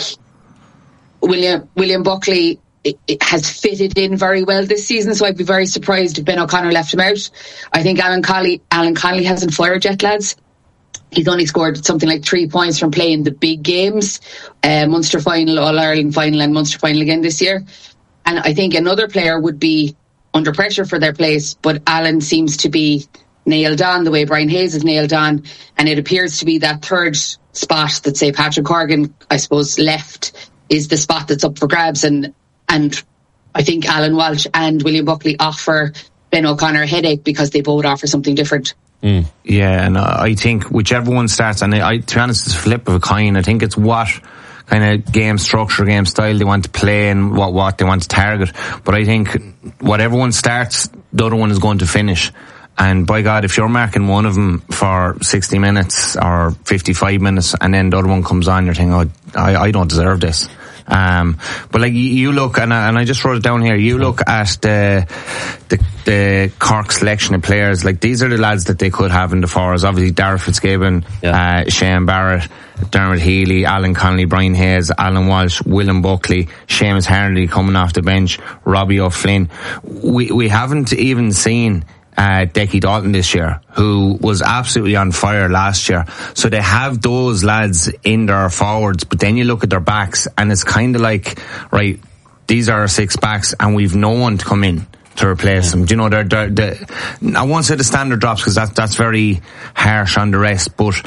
William William Buckley It, it has fitted in very well this season, so I'd be very surprised if Ben O'Connor left him out. I think Alan Connolly, Alan Connolly hasn't fired yet, lads. He's only scored something like three points from playing the big games, uh, Munster final, All-Ireland final and Munster final again this year. And I think another player would be under pressure for their place, but Alan seems to be nailed on the way Brian Hayes is nailed on, and it appears to be that third spot that, say, Patrick Corrigan, I suppose, left is the spot that's up for grabs, and And I think Alan Walsh and William Buckley offer Ben O'Connor a headache because they both offer something different. Mm. Yeah, and I think whichever one starts, and I, to be honest, it's a flip of a coin. I think it's what kind of game structure, game style they want to play and what, what they want to target. But I think whatever one starts, the other one is going to finish. And by God, if you're marking one of them for sixty minutes or fifty-five minutes and then the other one comes on, you're thinking, oh, I, I don't deserve this. Um, but like you look, and I, and I just wrote it down here, you look at the, the, the Cork selection of players, like these are the lads that they could have in the forwards. Obviously, Dara Fitzgibbon, yeah. uh, Shane Barrett, Dermot Healy, Alan Connolly, Brian Hayes, Alan Walsh, William Buckley, Seamus Harnedy coming off the bench, Robbie O'Flynn. We, we haven't even seen Uh, Decky Dalton this year, who was absolutely on fire last year. So they have those lads in their forwards, but then you look at their backs and it's kind of like, right, these are our six backs and we've no one to come in to replace them. Do you know, they're, they're, they're, I won't say the standard drops because that, that's very harsh on the rest, but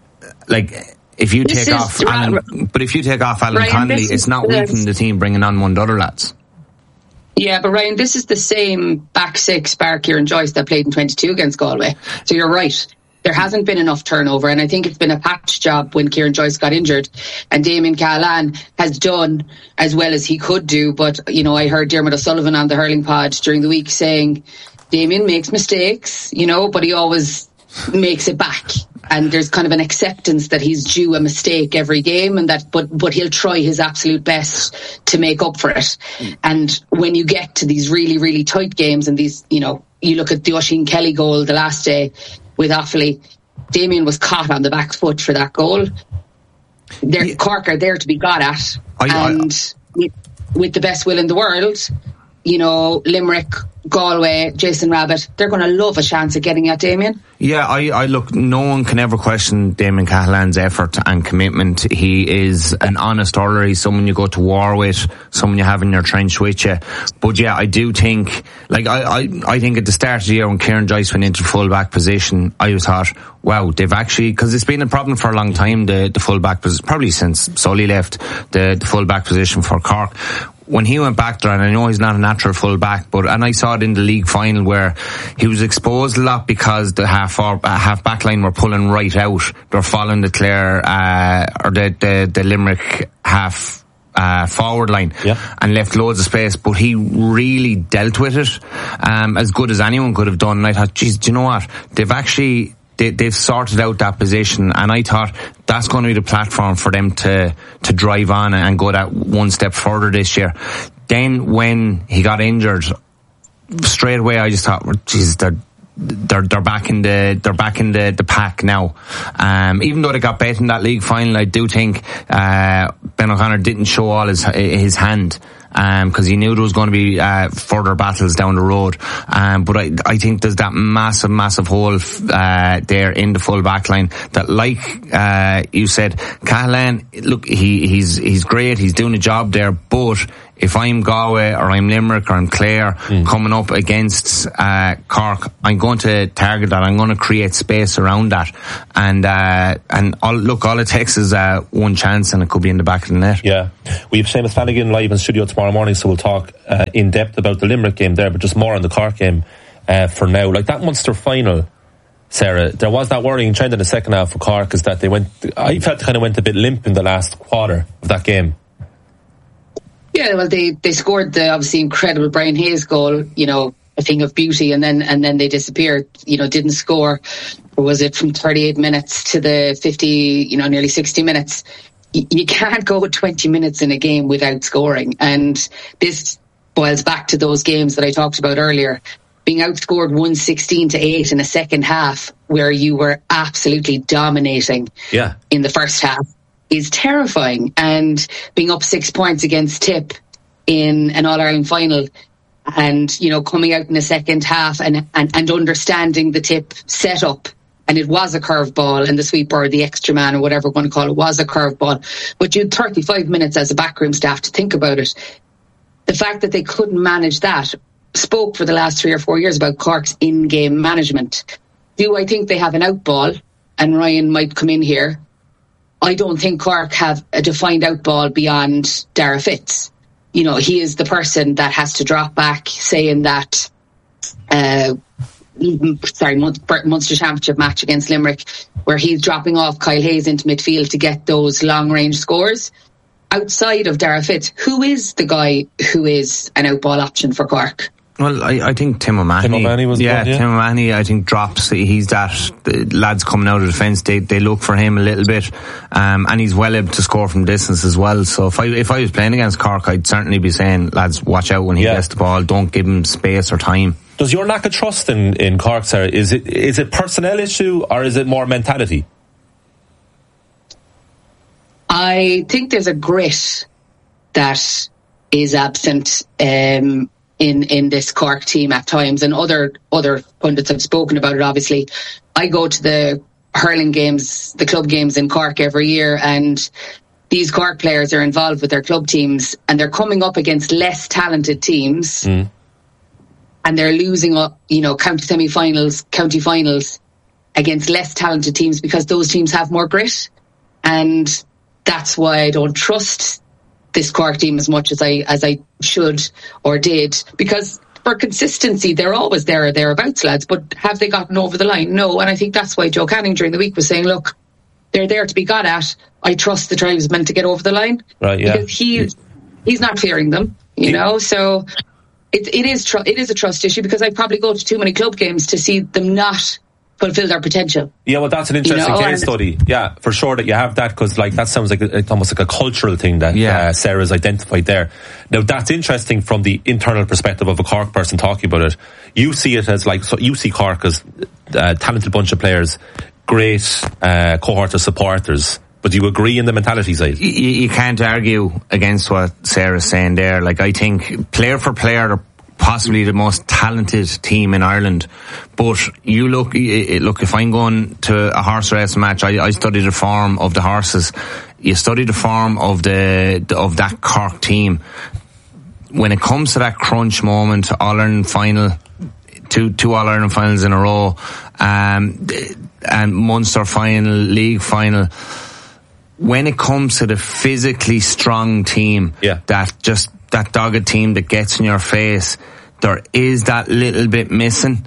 like, if you this take off Alan, but if you take off Alan Ryan, Connolly, it's not weakening the team bringing on one of the other lads. Yeah, but Ryan, this is the same back six, bar Kieran Joyce, that played in twenty-two against Galway. So you're right. There hasn't been enough turnover, and I think it's been a patch job when Kieran Joyce got injured. And Damien Cahalane has done as well as he could do. But, you know, I heard Dermot O'Sullivan on the hurling pod during the week saying, Damien makes mistakes, you know, but he always makes it back. And there's kind of an acceptance that he's due a mistake every game, and that, but, but he'll try his absolute best to make up for it. Mm. And when you get to these really, really tight games and these, you know, you look at the Oisin Kelly goal the last day with Offaly, Damien was caught on the back foot for that goal. They're, yeah. Cork are there to be got at. I, and I, I, with the best will in the world, you know, Limerick, Galway, Jason Rabbit, they're going to love a chance at getting at Damien. Yeah, I, I look, no one can ever question Damien Cahalane's effort and commitment. He is an honest hurler. He's someone you go to war with, someone you have in your trench with you. But yeah, I do think, like, I, I, I think at the start of the year when Kieran Joyce went into full back position, I was thought, wow, they've actually, because it's been a problem for a long time, the, the full back position, probably since Sully left, the, the full back position for Cork. When he went back there, and I know he's not a natural full back, but, and I saw it in the league final where he was exposed a lot because the half or, uh, half back line were pulling right out. They're following the Clare, uh, or the, the, the Limerick half, uh, forward line, yeah. and left loads of space, but he really dealt with it, um, as good as anyone could have done. And I thought, geez, do you know what? They've actually, they, they've sorted out that position, and I thought that's going to be the platform for them to to drive on and go that one step further this year. Then when he got injured, straight away I just thought, well, Jesus, they're they're they're back in the they're back in the, the pack now. Um, even though they got bet in that league final, I do think uh, Ben O'Connor didn't show all his his hand. Because um, he knew there was going to be uh, further battles down the road. Um, but I, I think there's that massive, massive hole uh, there in the full back line that, like uh, you said, Cahalane, look, he, he's he's great, he's doing a job there, but if I'm Galway or I'm Limerick or I'm Clare mm. coming up against uh, Cork, I'm going to target that. I'm going to create space around that. And uh, and all, look, all it takes is uh, one chance and it could be in the back of the net. Yeah. We have Seamus Flanagan live in studio tomorrow morning, so we'll talk uh, in depth about the Limerick game there, but just more on the Cork game uh, for now. Like that Munster final, Sarah, there was that worrying trend in the second half for Cork, is that they went, I felt they kind of went a bit limp in the last quarter of that game. Yeah, well, they, they scored the obviously incredible Brian Hayes goal, you know, a thing of beauty, and then and then they disappeared, you know, didn't score. Or was it from thirty-eight minutes to the fifty, you know, nearly sixty minutes? Y- you can't go twenty minutes in a game without scoring. And this boils back to those games that I talked about earlier. Being outscored one sixteen to eight in a second half where you were absolutely dominating yeah. in the first half is terrifying. And being up six points against Tip in an All-Ireland final and, you know, coming out in the second half and, and, and understanding the Tip setup, and it was a curveball, and the sweeper or the extra man or whatever we want to call it was a curveball, but you had thirty-five minutes as a backroom staff to think about it. The fact that they couldn't manage that spoke for the last three or four years about Cork's in-game management. Do I think they have an out ball? And Ryan might come in here. I don't think Cork have a defined out ball beyond Dara Fitz. You know, he is the person that has to drop back, saying that, uh, sorry, Munster Championship match against Limerick, where he's dropping off Kyle Hayes into midfield to get those long-range scores. Outside of Dara Fitz, who is the guy who is an out ball option for Cork? Well, I, I think Tim O'Mahony. Tim O'Mahony was yeah, good, yeah. Tim O'Mahony, I think, drops. He's that. The lads coming out of the defence, they, they look for him a little bit. Um, and he's well able to score from distance as well. So if I, if I was playing against Cork, I'd certainly be saying, lads, watch out when he yeah. gets the ball. Don't give him space or time. Does your lack of trust in, in Cork, Sarah, is it, is it personnel issue or is it more mentality? I think there's a grit that is absent, um, in in this Cork team at times, and other other pundits have spoken about it. Obviously, I go to the hurling games, the club games in Cork every year, and these Cork players are involved with their club teams, and they're coming up against less talented teams, mm. and they're losing, you know, county semi-finals, county finals against less talented teams because those teams have more grit, and that's why I don't trust this Cork team as much as I as I should or did, because for consistency they're always there or thereabouts, lads, but have they gotten over the line? No. And I think that's why Joe Canning during the week was saying, look, they're there to be got at. I trust the tribesmen to get over the line, right? Yeah, because he he's not clearing them, you yeah. know. So it it is tr- it is a trust issue, because I probably go to too many club games to see them not fulfill their potential. Yeah, well, that's an interesting you know, case study. Yeah, for sure that you have that, because like that sounds like a, it's almost like a cultural thing that yeah. uh, Sarah's identified there. Now that's interesting from the internal perspective of a Cork person talking about it. You see it as like, so you see Cork as a talented bunch of players, great uh, cohort of supporters. But do you agree in the mentality side? You, you can't argue against what Sarah's saying there. Like, I think player for player, they're possibly the most talented team in Ireland. But you look, look, if I'm going to a horse racing match, I, I study the form of the horses. You study the form of the, of that Cork team. When it comes to that crunch moment, All-Ireland final, two, two All-Ireland finals in a row, um, and Munster final, league final, when it comes to the physically strong team, yeah. that just, that dogged team that gets in your face, there is that little bit missing.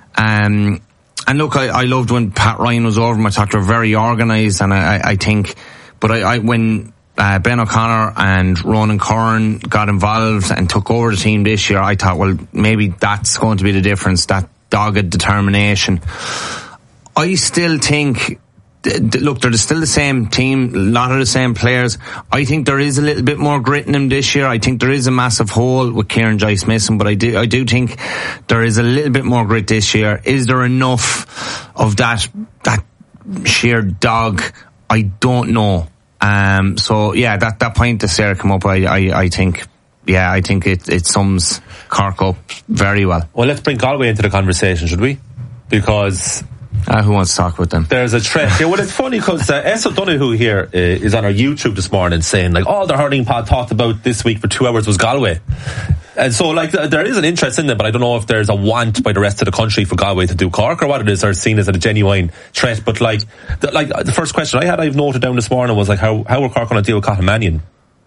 Um, and look, I, I loved when Pat Ryan was over them. I thought they were very organised, and I, I, I think, but I, I when uh, Ben O'Connor and Ronan Curran got involved and took over the team this year, I thought, well, maybe that's going to be the difference, that dogged determination. I still think, look, they're still the same team, a lot of the same players. I think there is a little bit more grit in them this year. I think there is a massive hole with Kieran Joyce missing, but I do, I do think there is a little bit more grit this year. Is there enough of that, that sheer dog? I don't know. Um, so yeah, that, that point that Sarah come up, I, I, I think, yeah, I think it, it sums Cork up very well. Well, let's bring Galway into the conversation, should we? Because uh, who wants to talk with them? There's a threat. Yeah, well, it's funny because uh, S. O'Donoghue here uh, is on our YouTube this morning saying like all the hurling pod talked about this week for two hours was Galway. And so, like, there is an interest in them, but I don't know if there's a want by the rest of the country for Galway to do Cork or what it is, or seen as a genuine threat. But like, the, like the first question I had, I've noted down this morning was like, how how are Cork going to deal with Cathal Mannion?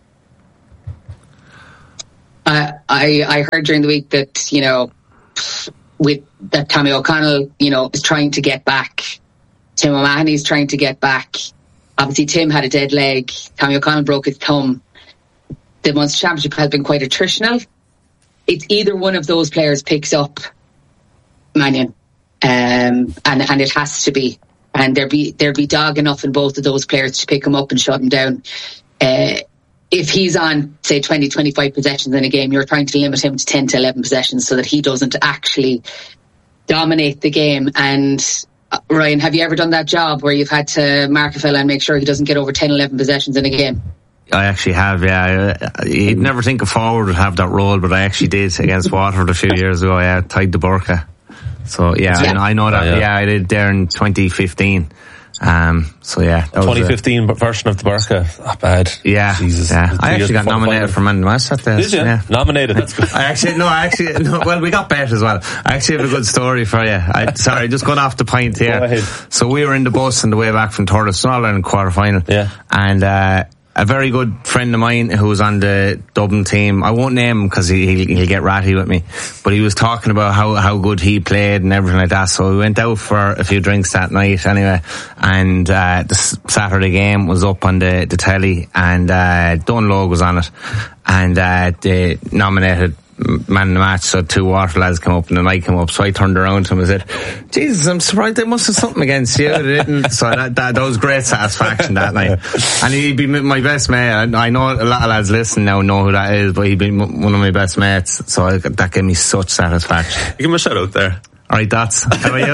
Uh, I I heard during the week that you know, with that Tommy O'Connell, you know, is trying to get back. Tim O'Mahony's trying to get back. Obviously, Tim had a dead leg. Tommy O'Connell broke his thumb. The Munster Championship has been quite attritional. It's either one of those players picks up Mannion, um, and and it has to be, and there be there be dog enough in both of those players to pick him up and shut him down. Uh, if he's on, say, twenty, twenty-five possessions in a game, you're trying to limit him to ten to eleven possessions so that he doesn't actually dominate the game. And uh, Ryan, have you ever done that job where you've had to mark a fella and make sure he doesn't get over ten, eleven possessions in a game? I actually have, yeah. You'd never think a forward would have that role, but I actually did against Waterford a few years ago. Yeah, tied the burqa. So yeah, yeah. I know that. Yeah. yeah, I did there in twenty fifteen. Um, so yeah, twenty fifteen a, version of the burqa. Not bad. Yeah, Jesus. Yeah. I actually got nominated for Man of the Match that day. Did you? Yeah. Nominated? That's good. I actually no, I actually no. Well, we got bet as well. I actually have a good story for you. I, sorry, just going off the point here. Go ahead. So we were in the bus on the way back from Thurles All-Ireland quarter final. Yeah, and. uh A very good friend of mine who was on the Dublin team, I won't name him because he, he'll, he'll get ratty with me, but he was talking about how, how good he played and everything like that. So we went out for a few drinks that night anyway, and uh, the Saturday game was up on the, the telly, and uh, Dunlog was on it, and uh, they nominated Man in the Match, so two Water lads come up and then I came up, so I turned around to him and said, Jesus, I'm surprised they must have something against you. They didn't. So that, that, that was great satisfaction that night. And he'd be my best mate. I know a lot of lads listening now know who that is, but he'd be one of my best mates, so I, that gave me such satisfaction. You give him a shout out there. Alright, that's how are you?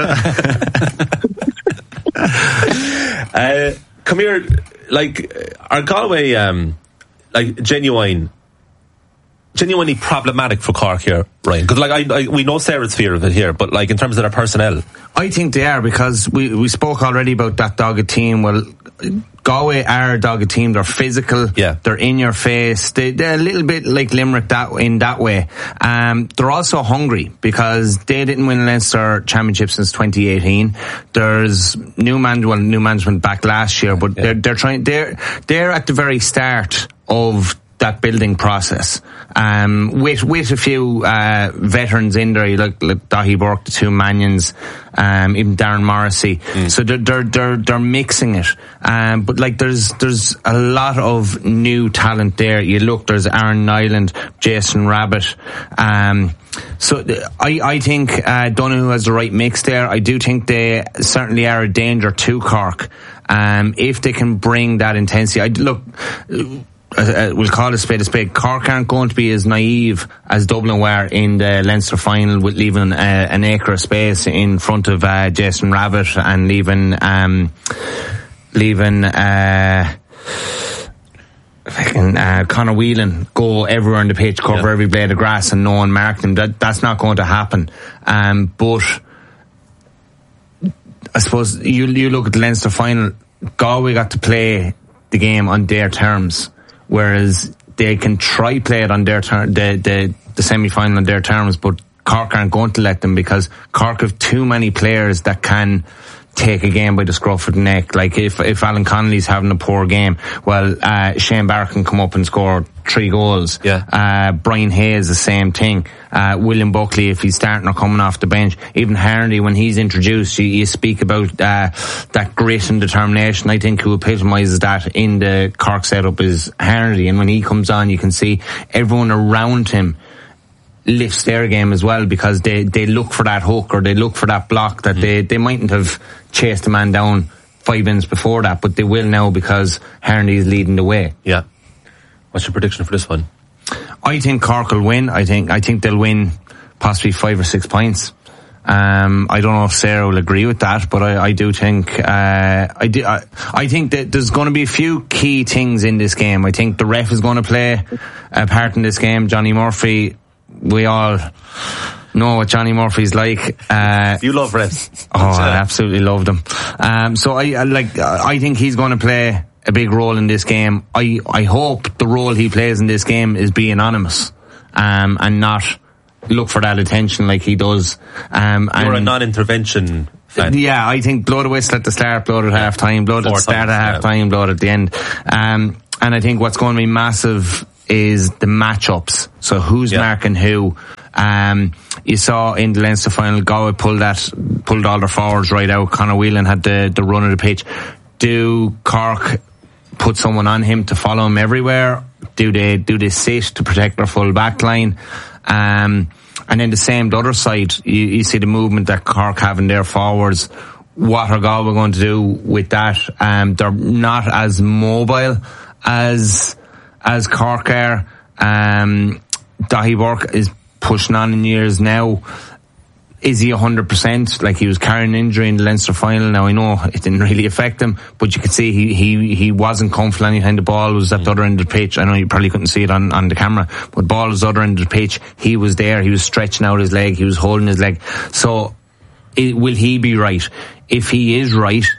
uh, come here, like, are Galway um, like genuine genuinely problematic for Cork here, Ryan? Because like I, I, we know Sarah's fear of it here, but like in terms of their personnel, I think they are, because we we spoke already about that dogged team. Well, Galway are a dogged team. They're physical. Yeah, they're in your face. They, they're a little bit like Limerick that in that way. Um, they're also hungry because they didn't win Leinster Championship since twenty eighteen. There's new man, well, new management back last year, but yeah. they're they're trying. They're they're at the very start of that building process, um, with with a few uh, veterans in there. You look like Dahi Burke, the two Mannions, um, even Darren Morrissey. Mm. So they're they're they're they're mixing it. Um, but like there's there's a lot of new talent there. You look, there's Aaron Nyland, Jason Rabbit. Um, so I I think uh, Donoghue has the right mix there. I do think they certainly are a danger to Cork, um, if they can bring that intensity. I look. Uh, we'll call a spade a spade. Cork aren't going to be as naive as Dublin were in the Leinster final, with leaving uh, an acre of space in front of uh, Jason Rabbit and leaving um, leaving uh, uh, Conor Whelan go everywhere on the pitch, cover yeah. every blade of grass, and no one mark them. That that's not going to happen. Um, but I suppose you you look at the Leinster final. Galway got to play the game on their terms, whereas they can try play it on their term, the the, the semi-final on their terms, but Cork aren't going to let them, because Cork have too many players that can take a game by the scruff of the neck. Like if if Alan Connolly's having a poor game, well, uh, Shane Barr can come up and score three goals. Yeah. Uh, Brian Hayes, the same thing. Uh, William Buckley, if he's starting or coming off the bench. Even Harnedy, when he's introduced, you, you speak about uh, that grit and determination. I think who epitomises that in the Cork setup is Harnedy, and when he comes on, you can see everyone around him lifts their game as well, because they, they look for that hook or they look for that block that mm. they, they mightn't have chased the man down five minutes before that, but they will now because Harnedy is leading the way. Yeah. What's your prediction for this one? I think Cork will win. I think I think they'll win possibly five or six points. Um, I don't know if Sarah will agree with that, but I, I do think uh, I, do, I, I think that there's going to be a few key things in this game. I think the ref is going to play a part in this game. Johnny Murphy, we all know what Johnny Murphy's like. Uh, you love refs. Oh, I absolutely loved him. Um, so I, I like. I think he's going to play a big role in this game. I I hope the role he plays in this game is be anonymous, um, and not look for that attention like he does. Um, You're and a non-intervention fan. Yeah, I think blow the whistle at the start, blow it at half time, blow it at the start at half time, blow it at the end. Um, and I think what's going to be massive is the matchups. So who's yeah. marking who? Um, you saw in the Leinster final, Galway pulled that, pulled all their forwards right out. Conor Whelan had the, the run of the pitch. Do Cork put someone on him to follow him everywhere? Do they, do they sit to protect their full back line? Um, and then the same, the other side, you, you see the movement that Cork have in their forwards. What are Galway going to do with that? Um, they're not as mobile as, as Cork are. Um, Dahi Burke is pushing on in years now. Is he one hundred percent? Like, he was carrying an injury in the Leinster final. Now, I know it didn't really affect him, but you could see he, he, he wasn't comfortable anytime the ball was at the other end of the pitch. I know you probably couldn't see it on, on the camera, but the ball was the other end of the pitch. He was there. He was stretching out his leg. He was holding his leg. So, it, will he be right? If he is right,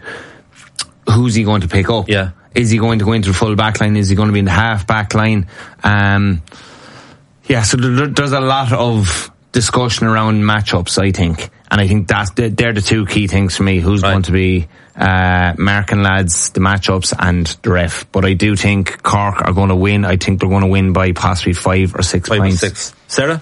who's he going to pick up? Yeah. Is he going to go into the full back line? Is he going to be in the half back line? Um, yeah, so there, there's a lot of discussion around matchups, I think, and I think that's the, they're the two key things for me. Who's right. going to be uh, marking lads, the matchups, and the ref. But I do think Cork are going to win. I think they're going to win by possibly five or six five points. Or six. Sarah,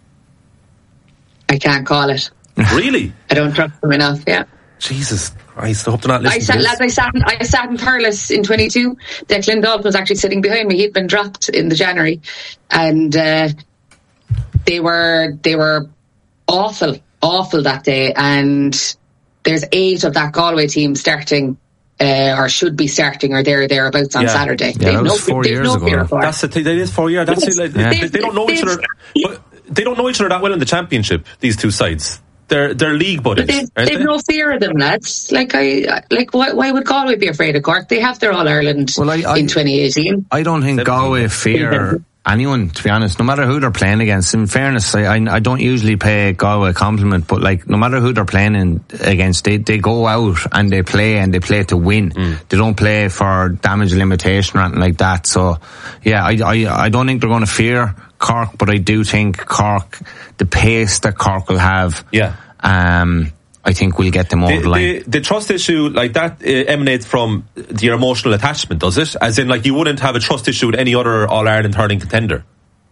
I can't call it. Really? I don't trust them enough. Yeah. Jesus Christ! I hope they're not listening. I sat, to lads, I sat, in, I sat in Thurles in twenty-two. Declan Dalton was actually sitting behind me. He'd been dropped in the January, and. Uh, They were they were awful, awful that day, and there's eight of that Galway team starting, uh, or should be starting, or there thereabouts on yeah. Saturday. Yeah, they've that was no, four years no ago. That's the thing. That is four years. That's yes. it. Like, yeah. they, they don't know each other. But they don't know each other that well in the championship. These two sides, they're they're league buddies. They've, they've they? no fear of them, lads. Like I like why why would Galway be afraid of Cork? They have their All Ireland well, I, I, in twenty eighteen. I don't think Galway fear anyone, to be honest, no matter who they're playing against. In fairness, I, I, I don't usually pay Galway a compliment, but like, no matter who they're playing in, against, they, they go out and they play and they play to win. Mm. They don't play for damage limitation or anything like that. So, yeah, I, I, I don't think they're going to fear Cork, but I do think Cork, the pace that Cork will have, yeah. um, I think we'll get them over the, the line. The, the trust issue, like that, uh, emanates from your emotional attachment, does it? As in, like, you wouldn't have a trust issue with any other All-Ireland hurling contender?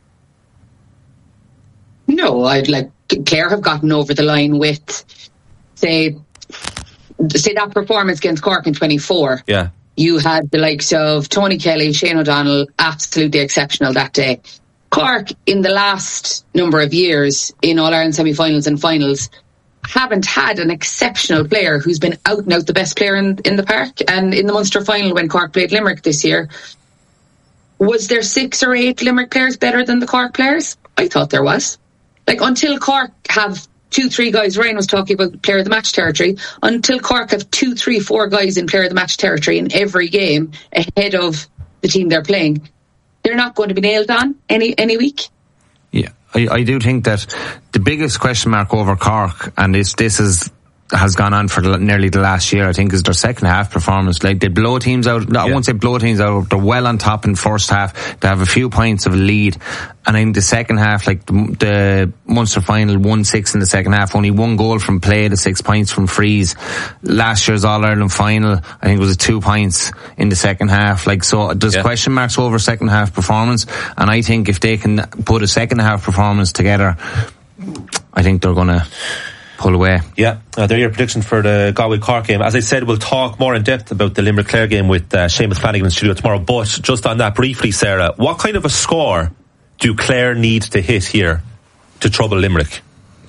No, I'd like Clare have gotten over the line with, say, say that performance against Cork in twenty-four. Yeah. You had the likes of Tony Kelly, Shane O'Donnell, absolutely exceptional that day. Cork, in the last number of years, in All-Ireland semi-finals and finals, haven't had an exceptional player who's been out and out the best player in, in the park. And in the Munster final, when Cork played Limerick this year, was there six or eight Limerick players better than the Cork players? I thought there was. Like, until Cork have two, three guys, Ryan was talking about player of the match territory, until Cork have two, three, four guys in player of the match territory in every game ahead of the team they're playing, they're not going to be nailed on any any week. Yeah. I, I do think that the biggest question mark over Cork, and this this is has gone on for the, nearly the last year, I think, is their second half performance. Like, they blow teams out. Yeah. I won't say blow teams out. They're well on top in first half. They have a few points of a lead, and in the second half, like the, the Munster final, one six in the second half, only one goal from play, the six points from frees. Last year's All Ireland final, I think it was two points in the second half. Like, so there's yeah. question marks over second half performance, and I think if they can put a second half performance together, I think they're gonna pull away. Yeah, uh, they're your prediction for the Galway Cork game. As I said, we'll talk more in depth about the Limerick Clare game with uh, Seamus Flanagan in the studio tomorrow. But just on that briefly, Sarah, what kind of a score do Clare need to hit here to trouble Limerick?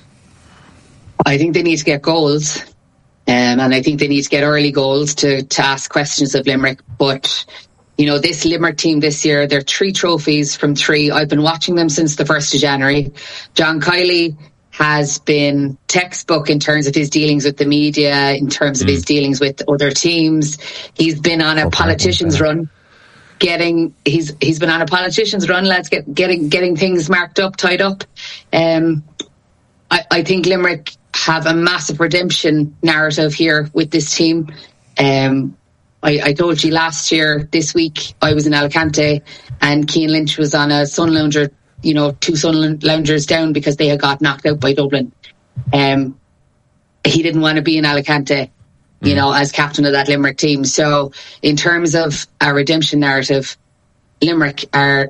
I think they need to get goals. Um, and I think they need to get early goals to, to ask questions of Limerick. But, you know, this Limerick team this year, they're three trophies from three. I've been watching them since the first of January. John Kiley has been textbook in terms of his dealings with the media, in terms of mm. his dealings with other teams. He's been on a okay, politician's okay. run. Getting he's he's been on a politician's run, lads, get, getting getting things marked up, tied up. Um, I, I think Limerick have a massive redemption narrative here with this team. Um, I, I told you last year, this week, I was in Alicante and Cian Lynch was on a sun lounger, you know, two sun loungers down because they had got knocked out by Dublin. Um, he didn't want to be in Alicante, you mm. know, as captain of that Limerick team. So in terms of a redemption narrative, Limerick are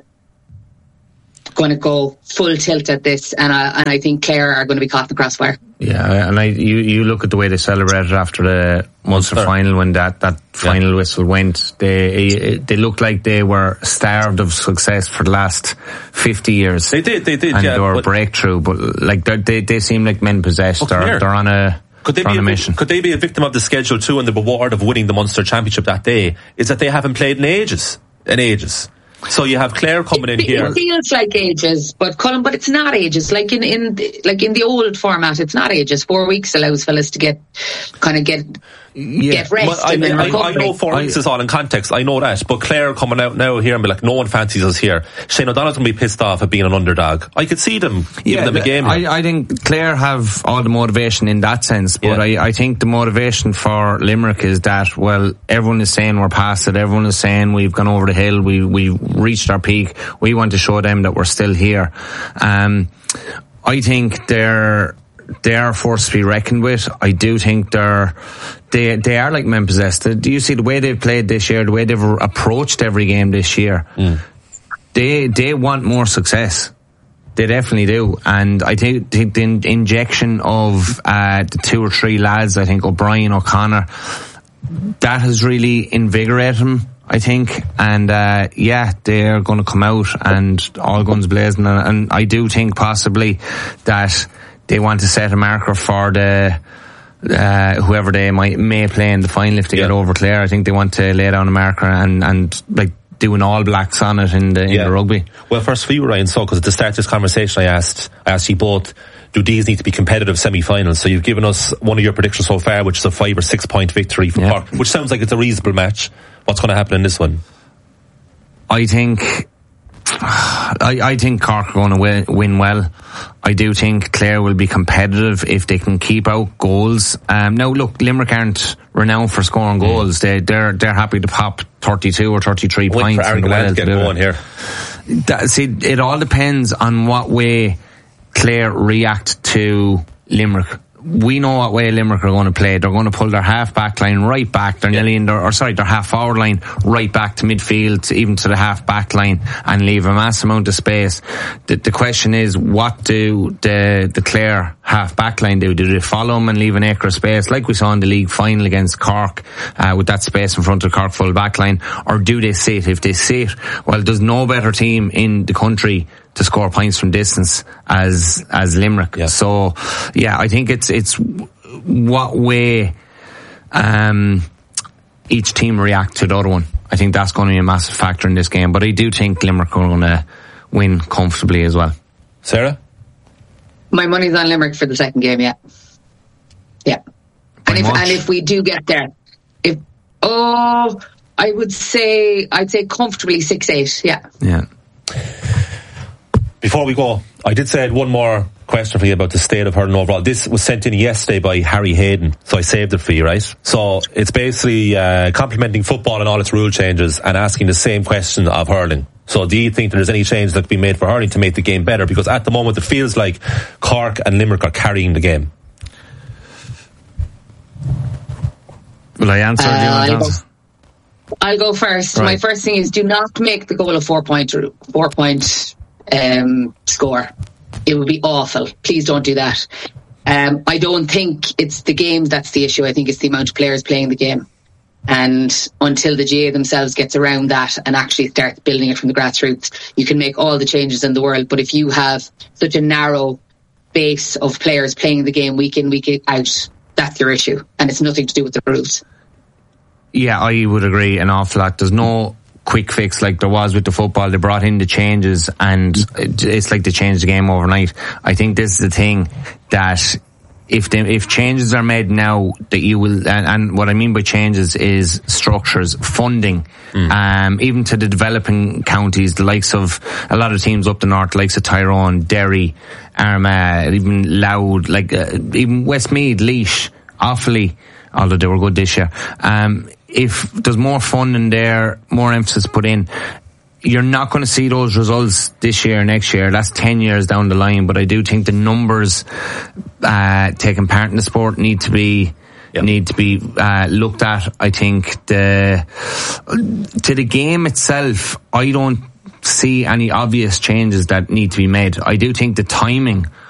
going to go full tilt at this, and I, and I think Clare are going to be caught in the crossfire. Yeah, and I, you, you look at the way they celebrated after the Munster sure. final when that, that final yeah. whistle went. They they looked like they were starved of success for the last fifty years. They did, they did, and yeah. they were a breakthrough, but like they they seem like men possessed. Oh, they're, they're on a Could they, be a, mission. could they be a victim of the schedule too, and the reward of winning the Munster Championship that day is that they haven't played in ages, in ages. So you have Clare coming in it, here. It feels like ages, but Colin, but it's not ages. Like in in the, like in the old format, it's not ages. Four weeks allows fellas to get kind of get yeah. get rest. Well, I, and then I, I, I know four I, weeks is all in context. I know that, but Clare coming out now here and be like, no one fancies us here. Shane O'Donnell's gonna be pissed off at being an underdog. I could see them giving yeah, them a game. I, I think Clare have all the motivation in that sense, but yeah. I, I think the motivation for Limerick is that, well, everyone is saying we're past it. Everyone is saying we've gone over the hill. We we've reached our peak. We want to show them that we're still here. Um, I think they're they are a force to be reckoned with. I do think they're they they are like men possessed. Do you see the way they've played this year, the way they've approached every game this year? Mm. They they want more success. They definitely do, and I think, think the injection of uh, the two or three lads, I think O'Brien, O'Connor, that has really invigorated them, I think, and uh, yeah, they're going to come out and all guns blazing, and, and I do think possibly that they want to set a marker for the uh, whoever they might may play in the final if they yeah. get over Clare. I think they want to lay down a marker and and like do an All Blacks on it in the in yeah. the rugby. Well, first for you, Ryan, so because at the start of this conversation, I asked I asked you both, do these need to be competitive semi-finals? So you've given us one of your predictions so far, which is a five or six point victory for yeah. Cork, which sounds like it's a reasonable match. What's going to happen in this one? I think I, I think Cork are going to win, win well. I do think Clare will be competitive if they can keep out goals. Um, now, look, Limerick aren't renowned for scoring goals. Mm. They, they're they're happy to pop thirty-two or thirty-three Wait points. For Aaron Glenn to get going here. That, see, it all depends on what way Clare react to Limerick. We know what way Limerick are going to play. They're going to pull their half back line right back. They're yeah. nearly in their, or sorry, their half forward line right back to midfield, to, even to the half back line, and leave a mass amount of space. The, the question is, what do the the Clare half back line do? Do they follow them and leave an acre of space, like we saw in the league final against Cork, uh, with that space in front of the Cork full back line, or do they sit? If they sit, well, there's no better team in the country to score points from distance as as Limerick. Yeah. So yeah, I think it's it's what way um, each team react to the other one. I think that's going to be a massive factor in this game. But I do think Limerick are going to win comfortably as well. Sarah? My money's on Limerick for the second game, yeah. Yeah. And if, and if we do get there, if oh I would say I'd say comfortably six eight, yeah. Yeah. Before we go, I did say I had one more question for you about the state of hurling overall. This was sent in yesterday by Harry Hayden, so I saved it for you, right? So it's basically uh, complimenting football and all its rule changes and asking the same question of hurling. So do you think that there's any change that could be made for hurling to make the game better? Because at the moment it feels like Cork and Limerick are carrying the game. Will I answer? Uh, do you want I'll, to go, I'll go first. Right. My first thing is do not make the goal a four point four point um, score. It would be awful. Please don't do that. Um, I don't think it's the game that's the issue. I think it's the amount of players playing the game. And until the G A themselves gets around that and actually starts building it from the grassroots, you can make all the changes in the world. But if you have such a narrow base of players playing the game week in, week out. That's your issue, and it's nothing to do with the rules. Yeah, I would agree an awful lot. There's no quick fix like there was with the football. They brought in the changes, and it's like they changed the game overnight. I think this is the thing that if they, if changes are made now, that you will, and, and what I mean by changes is structures, funding, mm. um, even to the developing counties, the likes of a lot of teams up the north, the likes of Tyrone, Derry, Armagh, even Louth, like uh, even Westmeath, Laois, Offaly, although they were good this year. Um, if there's more funding there, more emphasis put in, you're not going to see those results this year, next year. That's ten years down the line. But I do think the numbers uh, taking part in the sport need to be yep. need to be uh, looked at. I think the to the game itself, I don't see any obvious changes that need to be made. I do think the timing